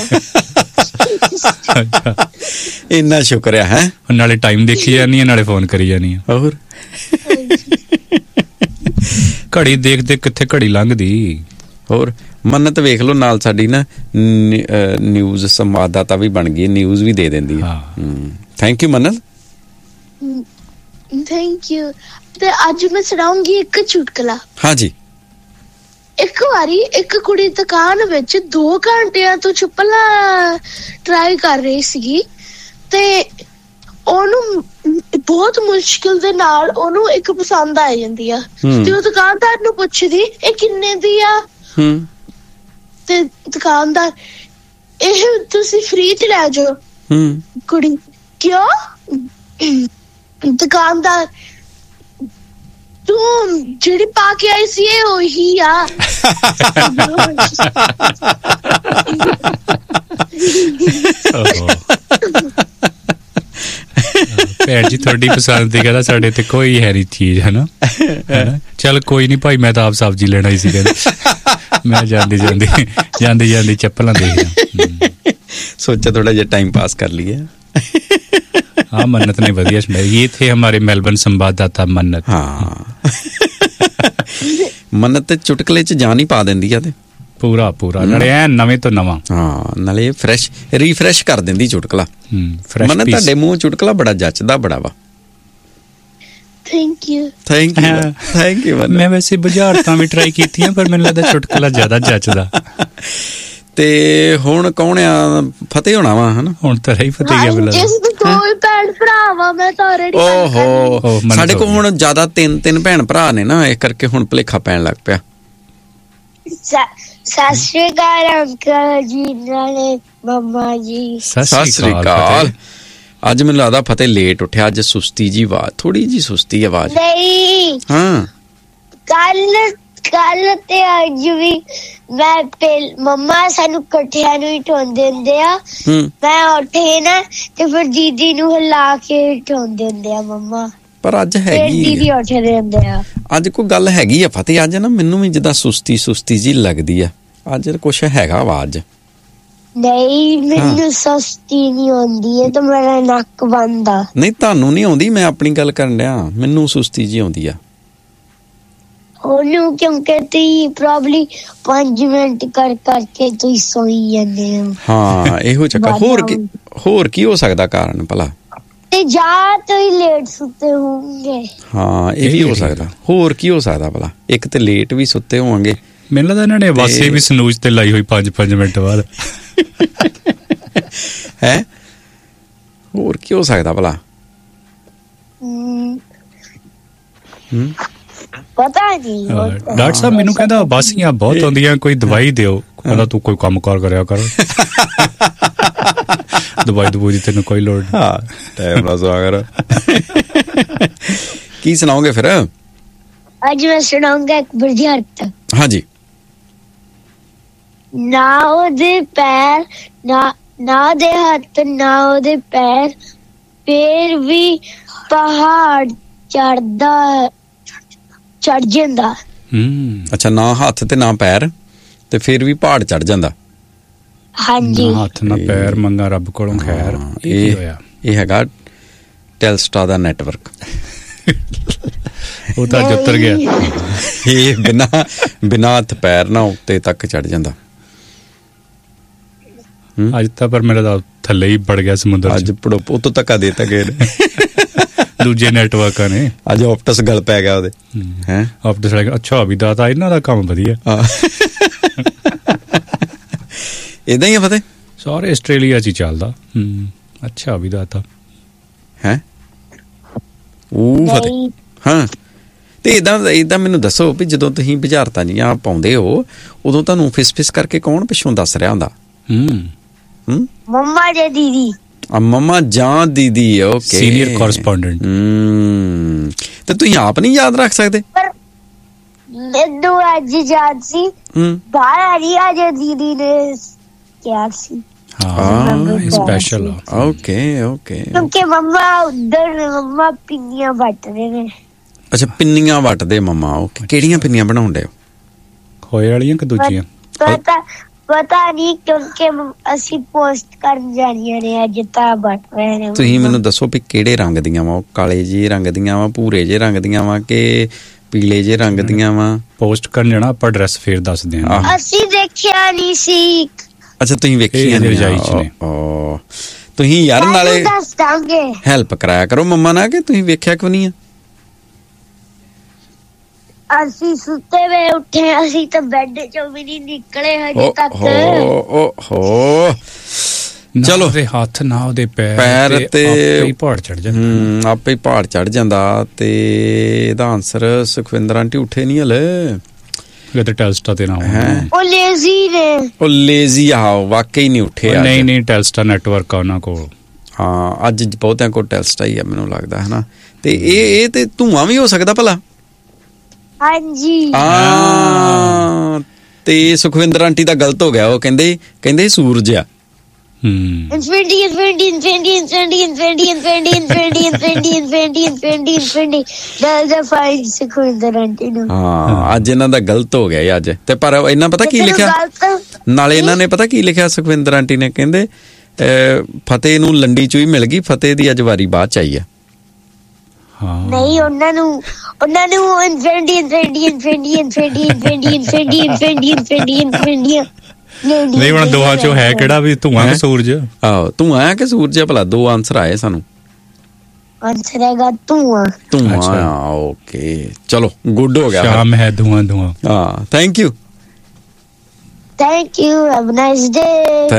ਆ। ਇੰਨਾ ਸ਼ੁਕਰ ਹੈ। ਨਾਲੇ ਟਾਈਮ ਦੇਖੀ ਜਾਨੀ ਆ ਨਾਲੇ ਫੋਨ ਕਰੀ ਜਾਨੀ ਆ। ਹੋਰ ਘੜੀ ਦੇਖਦੇ ਕਿੱਥੇ ਘੜੀ ਲੰਘਦੀ। ਹੋਰ ਮੰਨਤ ਵੇਖ ਲਓ ਨਾਲ ਸਾਡੀ ਨਾ ਨਿਊਜ਼ ਸੰਵਾਦਦਾਤਾ ਵੀ ਬਣ ਗਈ ਨਿਊਜ਼ ਵੀ ਦੇ ਦਿੰਦੀ ਹੈ। Thank you Mannat. Thank you. ਤੇ ਅੱਜ ਮੈਂ ਸੁਣਾਉਂਗੀ ਇੱਕ ਚੁਟਕਲਾ। ਹਾਂਜੀ। ਇੱਕ ਵਾਰੀ ਇੱਕ ਕੁੜੀ ਦੁਕਾਨ ਵਿੱਚ 2 ਘੰਟਿਆਂ ਤੋਂ ਚੱਪਲਾਂ ਟਰਾਈ ਕਰ ਰਹੀ ਸੀਗੀ ਤੇ ਉਹਨੂੰ ਬਹੁਤ ਮੁਸ਼ਕਿਲ ਦੇ ਨਾਲ ਉਹਨੂੰ ਇੱਕ ਪਸੰਦ ਆ ਜਾਂਦੀ ਆ ਤੇ ਉਹ ਦੁਕਾਨਦਾਰ ਨੂੰ ਪੁੱਛਦੀ ਇਹ ਕਿੰਨੇ ਦੀ ਆ? ਤੇ ਦੁਕਾਨਦਾਰ ਇਹ ਤੁਸੀਂ ਫ੍ਰੀ ਚ ਲੈ ਜਾਓ। ਕੁੜੀ ਕਿਉਂ? ਦੁਕਾਨਦਾਰ ਤੂੰ ਜਿਹੜੀ ਪਾ ਕੇ ਆਈ ਸੀ ਇਹ ਉਹੀ ਆ। ਭੈਣ ਜੀ ਤੁਹਾਡੀ ਪਸੰਦ ਦੀ ਕਹਿੰਦਾ ਸਾਡੇ ਤੇ ਕੋਈ ਹੈ ਨਹੀਂ ਚੀਜ਼ ਹੈ ਨਾ। ਚੱਲ ਕੋਈ ਨਹੀਂ ਭਾਈ ਮੈਂ ਤਾਂ ਆਪ ਸਬਜ਼ੀ ਲੈਣਾ ਹੀ ਸੀ ਕਹਿੰਦਾ ਮੈਂ ਜਾਂਦੀ ਚੱਪਲਾਂ ਦੇਖ ਸੋਚਿਆ ਥੋੜਾ ਜਿਹਾ ਟਾਈਮ ਪਾਸ ਕਰ ਲਈਏ। हाँ मन्नत ने बढ़िया सुनाई। ये थे हमारे मेलबर्न संवाददाता मन्नत। हाँ मन्नत चुटकले च जान ही पा देंदी है ते पूरा नाले ऐ नवें तो नवां। हाँ नाले फ्रैश रीफ्रैश कर देंदी चुटकला। मन्नत तुहाडे मूंह चुटकला बड़ा जचदा बड़ा वा। Thank you. मैं वैसे बुझारतां भी ट्राई कीतियां पर मैनूं लगदा चुटकला ज्यादा जचदा। ਤੇ ਹੁਣ ਕੌਣ ਆ? ਫਤਿਹ ਹੋਣਾ ਵਾ ਹਨਾ। ਹੁਣ ਤਾਂ ਰਹੀ ਫਤਿਹ ਗਿਆ ਬਿਲਾ। ਇਸ ਦੇ ਦੋ ਭੈਣ ਭਰਾ ਵਾ ਮੈਂ ਤਾਂ ਆਲਰੇਡੀ ਓਹੋ ਸਾਡੇ ਕੋਲ ਹੁਣ ਜ਼ਿਆਦਾ ਤਿੰਨ ਭੈਣ ਭਰਾ ਨੇ ਨਾ, ਇਸ ਕਰਕੇ ਹੁਣ ਭੁਲੇਖਾ ਪੈਣ ਲੱਗ ਪਿਆ। ਸਤਿ ਸ਼੍ਰੀ ਅਕਾਲ ਅੰਕਲ ਜੀ ਨਾਲੇ ਮੰਮਾ ਜੀ। ਸਤਿ ਸ਼੍ਰੀ ਅਕਾਲ। ਅੱਜ ਮੈਨੂੰ ਲੱਗਦਾ ਫਤਿਹ ਲੇਟ ਉੱਠਿਆ, ਅੱਜ ਸੁਸਤੀ ਜੀ ਆਵਾਜ਼, ਥੋੜੀ ਜੀ ਸੁਸਤੀ ਆਵਾਜ਼। ਨਹੀਂ ਹਾਂ ਕੱਲ ਤੇ ਅੱਜ ਵੀ ਮੈਂ ਮੰਮਾ ਸਾਨੂੰ ਇਕੱਠਿਆਂ ਨੂੰ ਹੀ ਠਾਉਂਦੇ ਹੁੰਦੇ ਆ। ਮੈਂ ਉੱਠੇ ਨਾ ਤੇ ਫਿਰ ਦੀਦੀ ਨੂੰ ਹਿਲਾ ਕੇ ਠਾਉਂਦੇ ਹੁੰਦੇ ਆ ਮੰਮਾ, ਪਰ ਅੱਜ ਹੈਗੀ ਦੀਦੀ ਉੱਠਦੇ ਹੁੰਦੇ ਆ। ਅੱਜ ਕੋਈ ਗੱਲ ਹੈਗੀ ਆ ਫਤਿਹ, ਅੱਜ ਨਾ ਮੈਨੂੰ ਵੀ ਜਿੱਦਾਂ ਸੁਸਤੀ ਜੀ ਲੱਗਦੀ ਆ, ਅੱਜ ਕੁਛ ਹੈਗਾ ਆਵਾਜ਼। ਨਹੀਂ ਮੈਨੂੰ ਸੁਸਤੀ ਨਹੀਂ ਆਉਂਦੀ ਹੈ ਤਾਂ ਮੇਰਾ ਨੱਕ ਬੰਦ ਆ। ਨਹੀਂ ਤੁਹਾਨੂੰ ਨਹੀਂ ਆਉਂਦੀ, ਮੈਂ ਆਪਣੀ ਗੱਲ ਕਰਨ ਡਿਆ, ਮੈਨੂੰ ਸੁਸਤੀ ਜੀ ਆਉਂਦੀ ਆ ਉਹਨੂੰ, ਕਿਉਂਕਿ ਤੁਸੀਂ ਪ੍ਰੋਬਬਲੀ 5 ਮਿੰਟ ਕਰਕੇ ਤੁਸੀਂ ਸੋਈ ਜਾਂਦੇ ਹੋ। ਹਾਂ ਇਹੋ ਚੱਕਰ। ਹੋਰ ਕੀ ਹੋ ਸਕਦਾ ਕਾਰਨ ਭਲਾ? ਤੇ ਜਾਂ ਤੁਸੀਂ ਲੇਟ ਸੁੱਤੇ ਹੋਵੋਗੇ। ਹਾਂ ਇਹ ਵੀ ਹੋ ਸਕਦਾ। ਹੋਰ ਕੀ ਹੋ ਸਕਦਾ ਭਲਾ? ਇੱਕ ਤੇ ਲੇਟ ਵੀ ਸੁੱਤੇ ਹੋਵਾਂਗੇ, ਮੈਨੂੰ ਲੱਗਦਾ ਇਹਨਾਂ ਨੇ ਵਾਸੇ ਵੀ ਸਨੂਜ ਤੇ ਲਾਈ ਹੋਈ 5 ਮਿੰਟ ਬਾਅਦ। ਹੈ ਹੋਰ ਕੀ ਹੋ ਸਕਦਾ ਭਲਾ? ਪਤਾ ਨਹੀਂ। ਡਾਕਟਰ ਸਾਹਿਬ ਮੈਨੂੰ ਕਹਿੰਦਾ ਬਾਸੀਆਂ ਬਹੁਤ ਆਉਂਦੀਆਂ, ਕੋਈ ਦਵਾਈ ਦਿਓ। ਕਹਿੰਦਾ ਤੂੰ ਕੋਈ ਕੰਮ ਕਾਰ ਕਰਿਆ ਕਰ, ਦਵਾਈ ਦੀ ਤੈਨੂੰ ਕੋਈ ਲੋੜ ਨਹੀਂ। ਹਾਂ ਟਾਈਮ ਨਾਲ ਸੋਇਆ ਕਰ। ਕੀ ਸੁਣਾਓਗੇ ਫਿਰ? ਅੱਜ ਮੈਂ ਸੁਣਾਉਂਗਾ ਇੱਕ ਬੁਝਾਰਤ। ਹਾਂਜੀ। ਨਾ ਉਹਦੇ ਪੈਰ ਨਾ ਉਹਦੇ ਹੱਥ ਨਾ ਉਹਦੇ ਪੈਰ, ਫੇਰ ਵੀ ਪਹਾੜ ਚੜ ਜਾਂਦਾ। ਅੱਛਾ, ਨਾ ਹੱਥ ਤੇ ਨਾ ਪੈਰ ਤੇ ਫਿਰ ਵੀ ਪਹਾੜ ਚੜ ਜਾਂਦਾ। ਹਾਂਜੀ, ਨਾ ਹੱਥ ਨਾ ਪੈਰ, ਮੰਗਾ ਰੱਬ ਕੋਲੋਂ ਖੈਰ। ਇਹ ਹੈਗਾ ਟੈਲਸਟਾ ਦਾ ਨੈਟਵਰਕ। ਉਹ ਤਾਂ ਉੱਤਰ ਗਿਆ। ਇਹ ਬਿਨਾਂ ਹੱਥ ਪੈਰ ਨਾ ਉੱਤੇ ਤੱਕ ਚੜ ਜਾਂਦਾ। ਅੱਜ ਤਾਂ ਪਰ ਮੇਰਾ ਤਾਂ ਥੱਲੇ ਹੀ ਵੜ ਗਿਆ ਸਮੁੰਦਰ। ਅੱਜ ਉਤੋਂ ਧੱਕਾ ਦੇ ਤਾ ਗਏ ਦੂਜੇ ਨੈਟਵਰਕਾਂ ਨੇ। ਅੱਜ ਆਪਟਸ ਗਲ ਪੈ ਗਿਆ ਉਹਦੇ। ਹੈ ਆਪਟਸ ਵਾਲਾ ਅੱਛਾ ਵੀ ਦਾਤਾ, ਇਹਨਾਂ ਦਾ ਕੰਮ ਵਧੀਆ। ਏਦਾਂ ਹੀ ਆ ਫਤਿਹ, ਸਾਰੇ ਆਸਟ੍ਰੇਲੀਆ 'ਚ ਹੀ ਚੱਲਦਾ। ਅੱਛਾ ਵੀ ਦਾਤਾ ਹੈ ਉਹ ਫਤਿਹ। ਹਾਂ ਤੇ ਏਦਾਂ ਮੈਨੂੰ ਦੱਸੋ ਵੀ ਜਦੋਂ ਤੁਸੀਂ ਬੁਝਾਰਤਾਂ ਜੀਆਂ ਪਾਉਂਦੇ ਹੋ, ਉਦੋਂ ਤੁਹਾਨੂੰ ਫਿਸ ਕਰਕੇ ਕੌਣ ਪਿੱਛੋਂ ਦੱਸ ਰਿਹਾ ਹੁੰਦਾ? ਮੰਮਾ ਜਾਂ ਦੀਦੀ? ਮੰਮਾ ਜਾਂ ਦੀਦੀ। Okay, senior correspondent. ਤੇ ਤੁਸੀਂ ਆਪ ਨਹੀਂ ਯਾਦ ਰੱਖ ਸਕਦੇ? ਮੈਨੂੰ ਅੱਜ ਯਾਦ ਸੀ, ਬਾਹਰ ਆ ਰਹੀ ਅੱਜ ਦੀਦੀ ਨੇ ਕਿਹਾ ਸੀ। ਹਾਂ ਸਪੈਸ਼ਲ। ਓਕੇ ਕਿਉਂਕਿ ਮੰਮਾ ਪਿੰਨੀਆਂ ਵੱਟਦੇ ਨੇ। ਅੱਛਾ ਪਿੰਨੀਆਂ ਵੱਟਦੇ ਮੰਮਾ। ਓਕੇ, ਕਿਹੜੀਆਂ ਪਿੰਨੀਆਂ ਬਣਾਉਂਦੇ ਹੋ? ਖੋਏ ਵਾਲੀਆਂ ਕਿ ਦੂਜੀਆਂ? ਪਤਾ ਨਹੀਂ, ਕਿਉਂਕਿ ਅਸੀਂ ਪੋਸਟ ਕਰਨ ਜਾਣੀਆਂ ਨੇ ਅੱਜ ਤਾਂ ਵੱਟ ਰਹੇ ਨੇ। ਤੁਸੀਂ ਮੈਨੂੰ ਦੱਸੋ ਵੀ ਕਿਹੜੇ ਰੰਗ ਦੀਆਂ ਵਾ? ਕਾਲੇ ਜਿਹੇ ਰੰਗ ਦੀਆਂ ਵਾ, ਭੂਰੇ ਜਿਹੇ ਰੰਗ ਦੀਆਂ ਵਾ ਕਿ ਪੀਲੇ ਜਿਹੇ ਰੰਗ ਦੀਆਂ ਵਾ? ਪੋਸਟ ਕਰਨ ਜਾਣਾ ਆਪਾਂ, ਐਡਰੈਸ ਫੇਰ ਦੱਸਦੇ ਹਾਂ। ਅਸੀਂ ਦੇਖਿਆ ਨਹੀਂ ਸੀ। ਅੱਛਾ ਤੁਸੀਂ ਵੇਖੀਆਂ ਨੇ ਰਜਾਈ 'ਚ ਨੇ। ਤੁਸੀਂ ਯਾਰ ਨਾਲੇ ਦੱਸ ਦਾਂਗੇ, ਹੈਲਪ ਕਰਾਇਆ ਕਰੋ ਮੰਮਾ ਨਾਲ, ਕਿ ਤੁਸੀਂ ਵੇਖਿਆ ਕਿਉਂ ਨਹੀਂ ਆ? ਅਸੀਂ ਸੁੱਤੇ ਵੇ ਉੱਠੇ, ਅਸੀਂ ਤਾਂ ਬੈੱਡ ਚੋਂ ਵੀ ਨਹੀਂ ਨਿਕਲੇ ਹਜੇ ਤੱਕ। ਚਲੋ ਹੱਥ ਨਾ ਉਹਦੇ ਪੈਰ ਤੇ ਆਪੇ ਪਹਾੜ ਚੜ ਜਾਂਦਾ। ਆਪੇ ਪਹਾੜ ਚੜ ਜਾਂਦਾ। ਤੇ ਇਹਦਾ ਆਨਸਰ ਸੁਖਵਿੰਦਰ ਆਂਟੀ ਉੱਠੇ ਨਹੀਂ ਹਲੇ। ਟੈਲਸਟਾ ਤੇ ਨਾ ਉਹ ਲੇਜ਼ੀ ਨੇ। ਉਹ ਲੇਜ਼ੀ ਆ, ਵਾਕਈ ਨਹੀਂ ਉੱਠੇ। ਨਹੀਂ ਟੈਲਸਟਾ ਨੈਟਵਰਕ ਆ ਉਹਨਾਂ ਕੋਲ। ਹਾਂ ਅੱਜ ਬਹੁਤਿਆਂ ਕੋਲ ਟੈਲਸਟਾ ਹੀ ਆ ਮੈਨੂੰ ਲੱਗਦਾ, ਹਨਾ। ਤੇ ਇਹ ਤੇ ਧੂੰਆਂ ਵੀ ਹੋ ਸਕਦਾ ਭਲਾ? ਹਾਂਜੀ। ਤੇ ਸੁਖਵਿੰਦਰ ਆਂਟੀ ਦਾ ਗਲਤ ਹੋ ਗਿਆ, ਉਹ ਕਹਿੰਦੇ ਸੂਰਜ ਆ। ਅੱਜ ਇਹਨਾਂ ਦਾ ਗਲਤ ਹੋ ਗਿਆ ਅੱਜ ਤੇ। ਪਰ ਇਹਨਾਂ ਪਤਾ ਕੀ ਲਿਖਿਆ ਨਾਲੇ? ਇਹਨਾਂ ਨੇ ਪਤਾ ਕੀ ਲਿਖਿਆ ਸੁਖਵਿੰਦਰ ਆਂਟੀ ਨੇ? ਕਹਿੰਦੇ ਫਤਿਹ ਨੂੰ ਲੰਡੀ ਚੂਈ ਮਿਲ ਗਈ, ਫਤਿਹ ਦੀ ਅੱਜ ਵਾਰੀ ਬਾਅਦ ਚ ਆਈ ਆ। ਨਹੀਂ ਉਹਨਾਂ ਨੂੰ ਨਹੀਂ ਹੁਣ ਦੋਹਾਂ ਚੋਂ ਹੈ ਕਿਹੜਾ ਵੀ ਧੂਆਂ ਕਿ ਸੂਰਜ? ਆਹੋ ਧੂਆਂ ਹੈ ਕਿ ਸੂਰਜ ਆ ਭਲਾ? ਦੋ ਆਨਸਰ ਆਏ ਸਾਨੂੰ। ਆਨਸਰ ਹੈਗਾ ਧੂਆਂ। ਓਕੇ ਚਲੋ ਗੁੱਡ ਹੋ ਗਿਆ। ਸ਼ਾਮ ਹੈ ਧੂਆਂ। ਹਾਂ thank you. Thank you. Have a nice day.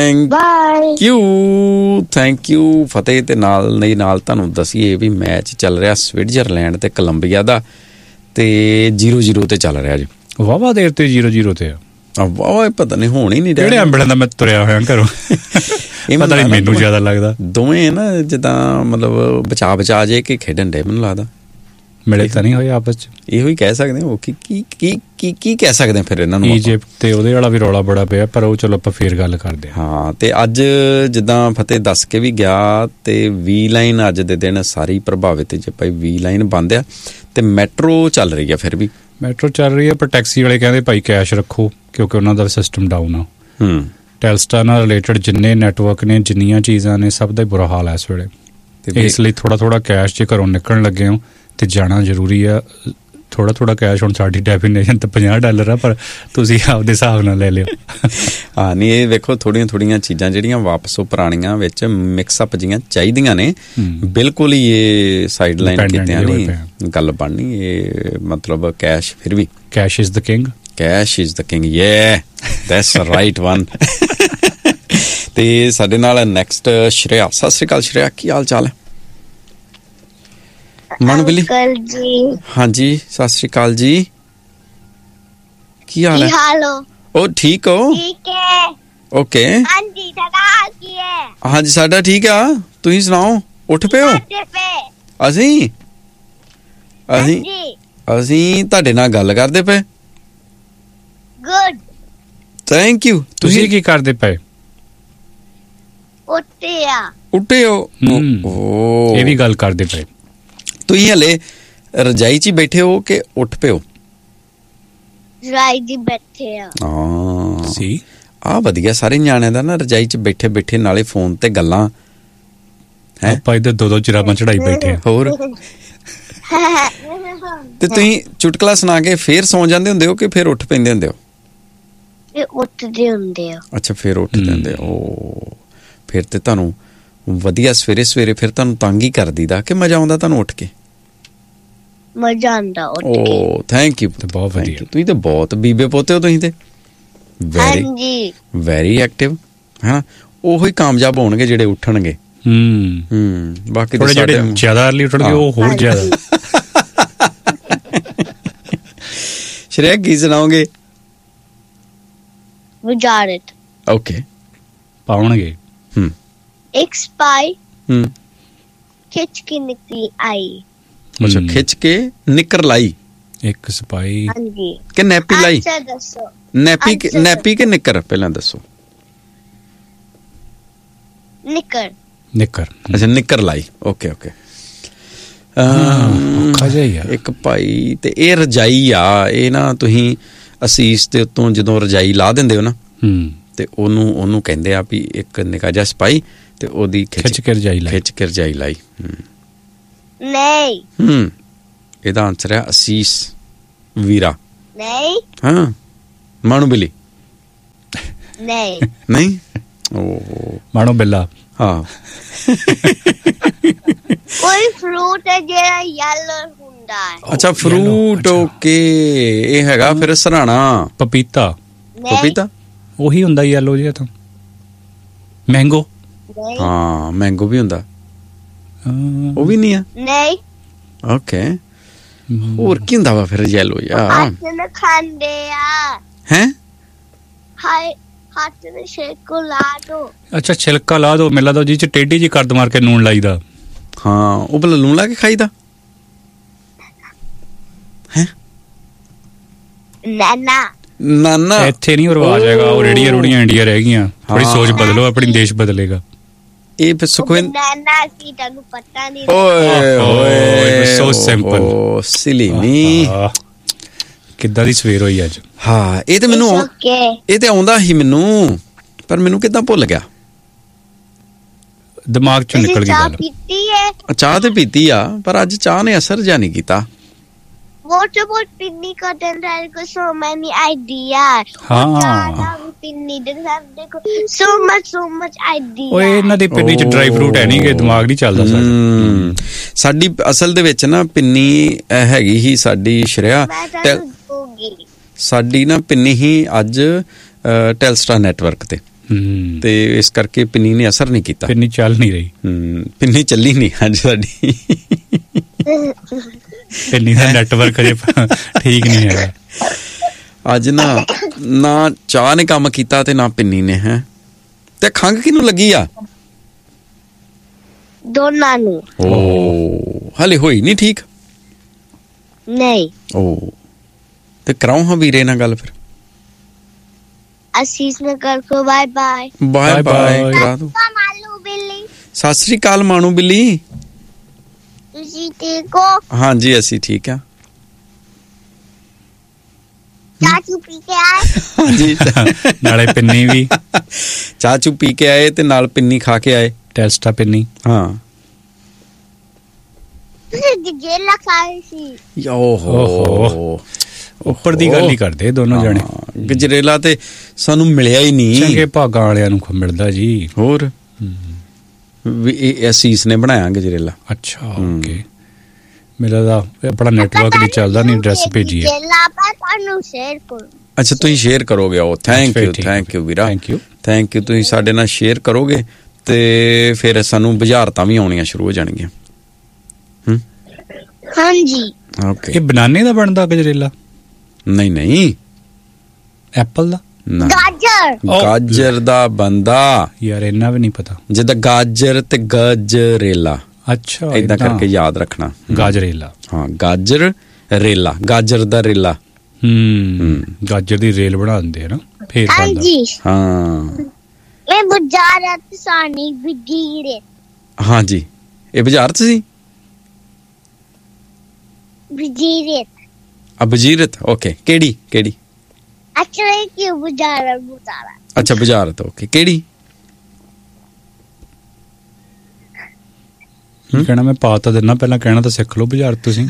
Thank you ਫਤਿਹ। ਤੇ ਨਾਲ ਤੁਹਾਨੂੰ ਦਸੀਏ ਵੀ ਮੈਚ ਚੱਲ ਰਿਹਾ ਸਵਿਟਜ਼ਰਲੈਂਡ ਤੇ ਕੋਲੰਬੀਆ ਦਾ ਤੇ 0-0 ਤੇ ਚੱਲ ਰਿਹਾ ਜੀ। ਵਾਵਾ ਦੇਰ ਤੇ 0-0 ਤੇ ਵਾਹ ਪਤਾ ਨਹੀਂ ਹੋਣ ਹੀ ਨਹੀਂ ਰਿਹਾ। ਕਿਹੜੇ ਅੰਬੜਾਂ ਦਾ ਮੈਂ ਤੁਰਿਆ ਹੋਇਆ ਘਰੋਂ ਪਤਾ ਨਹੀਂ ਮੈਨੂੰ ਜ਼ਿਆਦਾ ਲੱਗਦਾ ਦੋਵੇਂ ਨਾ ਜਿੱਦਾਂ ਮਤਲਬ ਬਚਾ ਜੇ ਕੇ ਖੇਡਣ ਡੇ ਮੈਨੂੰ ਲੱਗਦਾ ਮਿਲੇ ਤਾਂ ਨਹੀਂ ਹੋਏ ਆਪਸ ਚ। ਇਹੋ ਹੀ ਕਹਿ ਸਕਦੇ ਹੋ ਕੀ ਕਹਿ ਸਕਦੇ ਫਿਰ ਇਹਨਾਂ ਨੂੰ। ਈਜਿਪਟ ਤੇ ਉਹਦੇ ਵਾਲਾ ਵੀ ਰੌਲਾ ਬੜਾ ਪਿਆ ਪਰ ਉਹ ਚਲੋ ਆਪਾਂ ਫੇਰ ਗੱਲ ਕਰਦੇ ਹਾਂ। ਤੇ ਅੱਜ ਜਿੱਦਾਂ ਫਤਿਹ ਦੱਸ ਕੇ ਵੀ ਗਿਆ ਤੇ V ਲਾਈਨ ਅੱਜ ਦੇ ਦਿਨ ਸਾਰੀ ਪ੍ਰਭਾਵਿਤ ਜੇ ਭਾਈ V ਲਾਈਨ ਬੰਦ ਆ ਤੇ ਮੈਟਰੋ ਚੱਲ ਰਹੀ ਆ। ਫਿਰ ਵੀ ਮੈਟਰੋ ਚੱਲ ਰਹੀ ਆ ਪਰ ਟੈਕਸੀ ਵਾਲੇ ਕਹਿੰਦੇ ਭਾਈ ਕੈਸ਼ ਰੱਖੋ ਕਿਉਂਕਿ ਉਹਨਾਂ ਦਾ ਸਿਸਟਮ ਡਾਊਨ ਆ। ਟੈਲਸਟਾਰ ਨਾਲ ਰਿਲੇਟਡ ਜਿੰਨੇ ਨੈਟਵਰਕ ਨੇ ਜਿੰਨੀਆਂ ਚੀਜ਼ਾਂ ਨੇ ਸਭ ਦਾ ਬੁਰਾ ਹਾਲ ਹੈ ਇਸ ਵੇਲੇ। ਇਸ ਲਈ ਥੋੜਾ ਕੈਸ਼ ਜੇ ਘਰੋਂ ਨਿਕਲਣ ਲੱਗੇ ਹੋ ਤੇ ਜਾਣਾ ਜ਼ਰੂਰੀ ਆ। ਥੋੜਾ ਕੈਸ਼ ਹੁਣ ਸਾਡੀ ਡੈਫੀਨੇਸ਼ਨ ਤਾਂ $50 ਆ ਪਰ ਤੁਸੀਂ ਆਪਦੇ ਹਿਸਾਬ ਨਾਲ ਲੈ ਲਿਓ। ਹਾਂ ਨਹੀਂ ਇਹ ਵੇਖੋ ਥੋੜੀਆਂ ਚੀਜ਼ਾਂ ਜਿਹੜੀਆਂ ਵਾਪਸ ਉਹ ਪੁਰਾਣੀਆਂ ਵਿੱਚ ਮਿਕਸ ਅਪ ਜੀਆਂ ਚਾਹੀਦੀਆਂ ਨੇ। ਬਿਲਕੁਲ ਹੀ ਇਹ ਸਾਈਡ ਲਾਈਨ ਕੀਤਿਆਂ ਨਹੀਂ ਗੱਲ ਬਣਨੀ। ਇਹ ਮਤਲਬ ਕੈਸ਼ ਫਿਰ ਵੀ cash is the king. Cash is the king ਯੇ ਦੈਟਸ ਰਾਈਟ ਵਨ। ਤੇ ਸਾਡੇ ਨਾਲ ਨੈਕਸਟ ਸ਼੍ਰੇਆ। ਸਤਿ ਸ੍ਰੀ ਅਕਾਲ ਸ਼੍ਰੇਆ, ਕੀ ਹਾਲ ਚਾਲ ਹੈ? ਮਨਬਿਲੀ ਹਾਂਜੀ ਸਤਿ ਸ੍ਰੀ ਅਕਾਲ ਜੀ, ਕੀ ਹਾਲ ਹੈ? ਉਹ ਠੀਕ ਹੋ? ਓਕੇ ਹਾਂਜੀ ਸਾਡਾ ਠੀਕ ਆ। ਤੁਸੀਂ ਸੁਣਾਓ ਉੱਠ ਪਏ ਹੋ? ਅਸੀਂ ਤੁਹਾਡੇ ਨਾਲ ਗੱਲ ਕਰਦੇ ਪਏ। Good thank you. ਤੁਸੀਂ ਕੀ ਕਰਦੇ ਪਏ? ਉੱਠੇ ਹੋ? ਇਹ ਵੀ ਗੱਲ ਕਰਦੇ ਪਏ। ਤੁਸੀਂ ਹਲੇ ਰਜਾਈ 'ਚ ਹੀ ਬੈਠੇ ਹੋ ਕਿ ਉੱਠ ਪਏ ਹੋ? ਰਜਾਈ 'ਚ ਬੈਠੇ ਆ। ਸੀ ਆ ਵਧੀਆ ਸਾਰੇ ਨਿਆਣਿਆਂ ਦਾ ਨਾ ਰਜਾਈ 'ਚ ਬੈਠੇ ਨਾਲੇ ਫੋਨ ਤੇ ਗੱਲਾਂ ਹੈ। ਆਪਾਂ ਇੱਧਰ ਦੋ ਜਰਾਬਾਂ ਚੜਾਈ ਬੈਠੇ ਆ। ਹੋਰ ਤੇ ਤੁਸੀਂ ਚੁਟਕਲਾ ਸੁਣਾ ਕੇ ਫੇਰ ਸੌਂ ਜਾਂਦੇ ਹੁੰਦੇ ਹੋ ਕਿ ਫੇਰ ਉੱਠ ਪੈਂਦੇ ਹੁੰਦੇ ਹੋ? ਉੱਠਦੇ ਹੁੰਦੇ ਆ। ਅੱਛਾ ਫੇਰ ਉੱਠਦੇ ਹੁੰਦੇ ਹੋ। ਫਿਰ ਤੇ ਤੁਹਾਨੂੰ ਵਧੀਆ ਸਵੇਰੇ ਫਿਰ ਤੁਹਾਨੂੰ ਤੰਗ ਹੀ ਕਰ ਦੀਦਾ ਕਿ ਮਜ਼ਾ ਆਉਂਦਾ ਤੁਹਾਨੂੰ ਉੱਠ ਕੇ? ਮਜ਼ਾ ਆਉਂਦਾ ਉੱਠ ਕੇ। ਓ ਥੈਂਕ ਯੂ। ਬਹੁਤ ਵਧੀਆ। ਤੁਸੀਂ ਤਾਂ ਬਹੁਤ ਬੀਬੇ ਪੋਤੇ ਹੋ ਤੁਸੀਂ ਤੇ। ਵੈਰੀ ਐਕਟਿਵ ਹੈ। ਉਹੋ ਹੀ ਕਾਮਯਾਬ ਹੋਣਗੇ ਜਿਹੜੇ ਉੱਠਣਗੇ। ਬਾਕੀ ਜਿਹੜੇ ਜ਼ਿਆਦਾ ਅਰਲੀ ਉੱਠਣਗੇ ਉਹ ਹੋਰ ਜ਼ਿਆਦਾ। ਸ਼੍ਰੇਆ ਕੀ ਸੁਣਾਓਗੇ? ਵਜਾਰਤ ਓਕੇ ਪਾਉਣਗੇ। ਇੱਕ ਸਪਾਈ ਖਿੱਚ ਕੇ ਨਿਕਲੀ ਆਈ। ਅੱਛਾ ਖਿੱਚ ਕੇ ਨਿਕਰ ਲਾਈ। ਇੱਕ ਸਪਾਈ ਹਾਂਜੀ ਕਿ ਨੈਪੀ ਲਾਈ? ਅੱਛਾ ਦੱਸੋ ਨੈਪੀ ਕਿ ਨਿਕਰ ਪਹਿਲਾਂ ਦੱਸੋ। ਨਿਕਰ ਅੱਛਾ ਨਿਕਰ ਲਾਈ। ਓਕੇ ਇੱਕ ਭਾਈ ਤੇ ਇਹ ਰਜਾਈ ਆ। ਇਹ ਨਾ ਤੁਸੀਂ ਅਸੀਸ ਦੇ ਉੱਤੋਂ ਜਦੋਂ ਰਜਾਈ ਲਾ ਦਿੰਦੇ ਹੋ ਨਾ ਤੇ ਉਹਨੂੰ ਕਹਿੰਦੇ ਆ ਵੀ ਇੱਕ ਨਿੱਕਾ ਜਿਹਾ ਸਪਾਈ ਤੇ ਉਹਦੀ ਖਿੱਚ ਕੇ ਰਜਾਈ ਲਾਈ। ਨਹੀਂ ਇਹਦਾ ਆਨਸਰ ਹੈ ਅਸੀਸ ਵੀਰਾ। ਨਹੀਂ ਹਾਂ ਮਾਣੂ ਬਿੱਲੀ। ਨਹੀਂ ਓ ਮਾਣੂ ਬਿੱਲਾ। ਹਾਂ ਕੋਈ ਫਰੂਟ ਹੈ ਜਿਹੜਾ ਯੈਲੋ ਹੁੰਦਾ ਹੈ। ਅੱਛਾ ਫਰੂਟ। ਓਕੇ ਇਹ ਹੈਗਾ ਫਿਰ ਸਰਾਣਾ। ਪਪੀਤਾ ਉਹੀ ਹੁੰਦਾ ਯੈਲੋ ਜਿਹਾ ਤਾਂ। ਮੈਂਗੋ। ਹਾਂ ਮੈਂਗੋ ਵੀ ਹੁੰਦਾ। ਉਹ ਵੀ ਨਹੀਂ ਆ। ਨਹੀਂ ਓਕੇ ਹੋਰ ਕੀ ਹੁੰਦਾ ਵਾ ਫਿਰ ਯੈਲੋ ਯਾਰ? ਖਾਂਦੇ ਆ ਹੈ। ਹੱਥ ਦੇ ਛਿਲਕਾ ਲਾ ਦੋ। ਅੱਛਾ ਛਿਲਕਾ ਲਾ ਦੋ। ਮੈਨੂੰ ਲੱਗਦਾ ਜੀ ਚ ਟੇਢੀ ਜੀ ਕਰਦ ਮਾਰ ਕੇ ਨੂਣ ਲਾਈਦਾ। ਹਾਂ ਉਹ ਭਲਾ ਲੂਣ ਲਾ ਕੇ ਖਾਈਦਾ ਹੈ? ਨਾ ਇੱਥੇ ਨਹੀਂ ਰਿਵਾਜ ਹੈਗਾ। ਉਹ ਰੇੜੀਆਂ ਰੂੜੀਆਂ ਇੰਡੀਆ ਰਹਿ ਗਈਆਂ। ਥੋੜੀ ਸੋਚ ਬਦਲੋ ਆਪਣੀ ਦੇਸ਼ ਬਦਲੇਗਾ। ਇਹ ਫਿਰ ਸੁਖਵਿੰਦਰ ਤੁਹਾਨੂੰ ਪਤਾ ਨਹੀਂ। ਓਏ ਸੋ ਸਿੰਪਲ ਸਿਲੀ ਨੀ। ਕਿੱਦਾਂ ਦੀ ਸਵੇਰ ਹੋਈ ਅੱਜ। ਹਾਂ ਇਹ ਤੇ ਮੈਨੂੰ ਇਹ ਤੇ ਆਉਂਦਾ ਸੀ ਮੈਨੂੰ ਪਰ ਮੈਨੂੰ ਕਿੱਦਾਂ ਭੁੱਲ ਗਿਆ। ਦਿਮਾਗ ਚੋਂ ਨਿਕਲ ਗਈ ਗੱਲ। ਚਾਹ ਤੇ ਪੀਤੀ ਆ ਪਰ ਅੱਜ ਚਾਹ ਨੇ ਅਸਰ ਜਾਂ ਨਹੀਂ ਕੀਤਾ। What about pinni cotton? There are so many ideas. Pinni so much ideas. ਓਏ ਇਹਨਾਂ ਦੀ ਪਿੰਨੀ ਚ ਡਰਾਈ ਫਰੂਟ ਹੈ ਨਹੀਂ ਕਿ ਦਿਮਾਗ ਨਹੀਂ ਚੱਲਦਾ ਸਾਡਾ। ਸਾਡੀ ਅਸਲ ਦੇ ਵਿੱਚ ਨਾ ਪਿੰਨੀ ਹੈਗੀ ਹੀ ਸਾਡੀ ਸ਼੍ਰੇਆ। ਸਾਡੀ ਨਾ ਪਿੰਨੀ ਹੀ ਅੱਜ ਟੈਲਸਟਰਾ ਨੈਟਵਰਕ ਤੇ ਇਸ ਕਰਕੇ ਪਿੰਨੀ ਨੇ ਅਸਰ ਨਹੀਂ ਕੀਤਾ। ਪਿੰਨੀ ਚੱਲ ਨਹੀਂ ਰਹੀ। ਪਿੰਨੀ ਚੱਲੀ ਨਹੀਂ ਅੱਜ ਸਾਡੀ। ਪਿੰਨੀ ਦਾ ਨੈਟਵਰਕ ਅਜੇ ਠੀਕ ਨਹੀਂ ਹੈਗਾ ਅੱਜ। ਨਾ ਚਾਹ ਨੇ ਕੰਮ ਕੀਤਾ ਤੇ ਨਾ ਪਿੰਨੀ ਨੇ। ਹੈ ਤੇ ਖੰਘ ਕਿਹਨੂੰ ਲੱਗੀ ਆ? ਦੋਨਾਂ ਨੂੰ। ਹਲੇ ਹੋਈ ਨਹੀਂ ਠੀਕ? ਨਹੀਂ। ਤੇ ਕਰਾਉ ਹਾਂ ਵੀਰੇ ਨਾਲ ਗੱਲ ਫਿਰ। ਅਸੀਸ ਨੇ ਕਰ ਕੋ ਬਾਏ ਬਾਏ। ਬਾਏ ਬਾਏ ਕਰਾ ਦੋ। ਮਾਲੂ ਬਿੱਲੀ। ਸਤਿ ਸ੍ਰੀ ਅਕਾਲ ਮਾਣੂ ਬਿੱਲੀ। ਤੁਸੀਂ ਠੀਕ ਹੋ? ਹਾਂਜੀ ਅਸੀਂ ਠੀਕ ਆ। ਚਾਚੂ ਪੀ ਕੇ ਆਏ? ਹਾਂਜੀ ਨਾਲੇ ਪਿੰਨੀ ਵੀ। ਚਾਚੂ ਪੀ ਕੇ ਆਏ ਤੇ ਨਾਲ ਪਿੰਨੀ ਖਾ ਕੇ ਆਏ। ਟੈਲਸਟਾ ਪਿੰਨੀ। ਹਾਂ ਤੁਸੀਂ ਗਜਰੇਲਾ ਖਾਏ ਸੀ? ਓਹੋ ਉੱਪਰ ਦੀ ਗੱਲ ਹੀ ਕਰਦੇ ਦੋਨੋਂ ਜਣੇ। ਗਜਰੇਲਾ ਤੇ ਸਾਨੂੰ ਮਿਲਿਆ ਹੀ ਨਹੀਂ। ਚੰਗੇ ਭਾਗਾਂ ਵਾਲਿਆਂ ਨੂੰ ਮਿਲਦਾ ਜੀ। ਹੋਰ ਇਹ ਅਸੀਸ ਨੇ ਬਣਾਇਆ ਗਜਰੇਲਾ। ਅੱਛਾ ਓਕੇ। ਮੇਰਾ ਤਾਂ ਆਪਣਾ ਨੈਟਵਰਕ ਨਹੀਂ ਚੱਲਦਾ, ਨਹੀਂ ਐਡਰੈਸ ਭੇਜੀ ਹੈ। ਅੱਛਾ ਤੁਸੀਂ ਸ਼ੇਅਰ ਕਰੋਗੇ? ਉਹ thank you vera, thank you. ਤੁਸੀਂ ਸਾਡੇ ਨਾਲ ਸ਼ੇਅਰ ਕਰੋਗੇ ਤੇ ਫਿਰ ਸਾਨੂੰ ਬੁਝਾਰਤਾਂ ਵੀ ਆਉਣੀਆਂ ਸ਼ੁਰੂ ਹੋ ਜਾਣਗੀਆਂ। ਹਾਂਜੀ ਓਕੇ। ਇਹ ਬਨਾਨੇ ਦਾ ਬਣਦਾ ਗਜਰੇਲਾ? ਨਹੀਂ ਐਪਲ ਦਾ? ਗਾਜਰ ਦਾ ਬੰਦਾ ਯਾਰ, ਇੰਨਾ ਵੀ ਨਹੀਂ ਪਤਾ। ਜਿੱਦਾਂ ਗਾਜਰ ਤੇ ਗਜਰੇਲਾ। ਅੱਛਾ ਏਦਾਂ ਕਰਕੇ ਯਾਦ ਰੱਖਣਾ। ਗਾਜਰੇਲਾ। ਹਾਂ ਗਾਜਰ ਰੇਲਾ, ਗਾਜਰ ਦਾ ਰੇਲਾ। ਗਾਜਰ ਦੀ ਰੇਲ ਬਣਾ ਦਿੰਦੇ ਨਾ ਫੇਰ। ਹਾਂਜੀ ਹਾਂ ਇਹ ਬੁਝਾਰਤ ਸਾਨੀ ਬਜੀਰੇ। ਹਾਂਜੀ ਇਹ ਬੁਝਾਰਤ ਸੀ। ਬਜੀਰਤ ਓਕੇ। ਕਿਹੜੀ? ਅੱਛਾ ਬੁਝਾਰਤ ਓਕੇ। ਕਿਹੜੀ? ਕਹਿਣਾ ਮੈਂ ਪਾ ਤਾਂ ਦਿੰਨਾ, ਪਹਿਲਾਂ ਕਹਿਣਾ ਤਾਂ ਸਿੱਖ ਲਓ ਬੁਝਾਰਤ ਤੁਸੀਂ।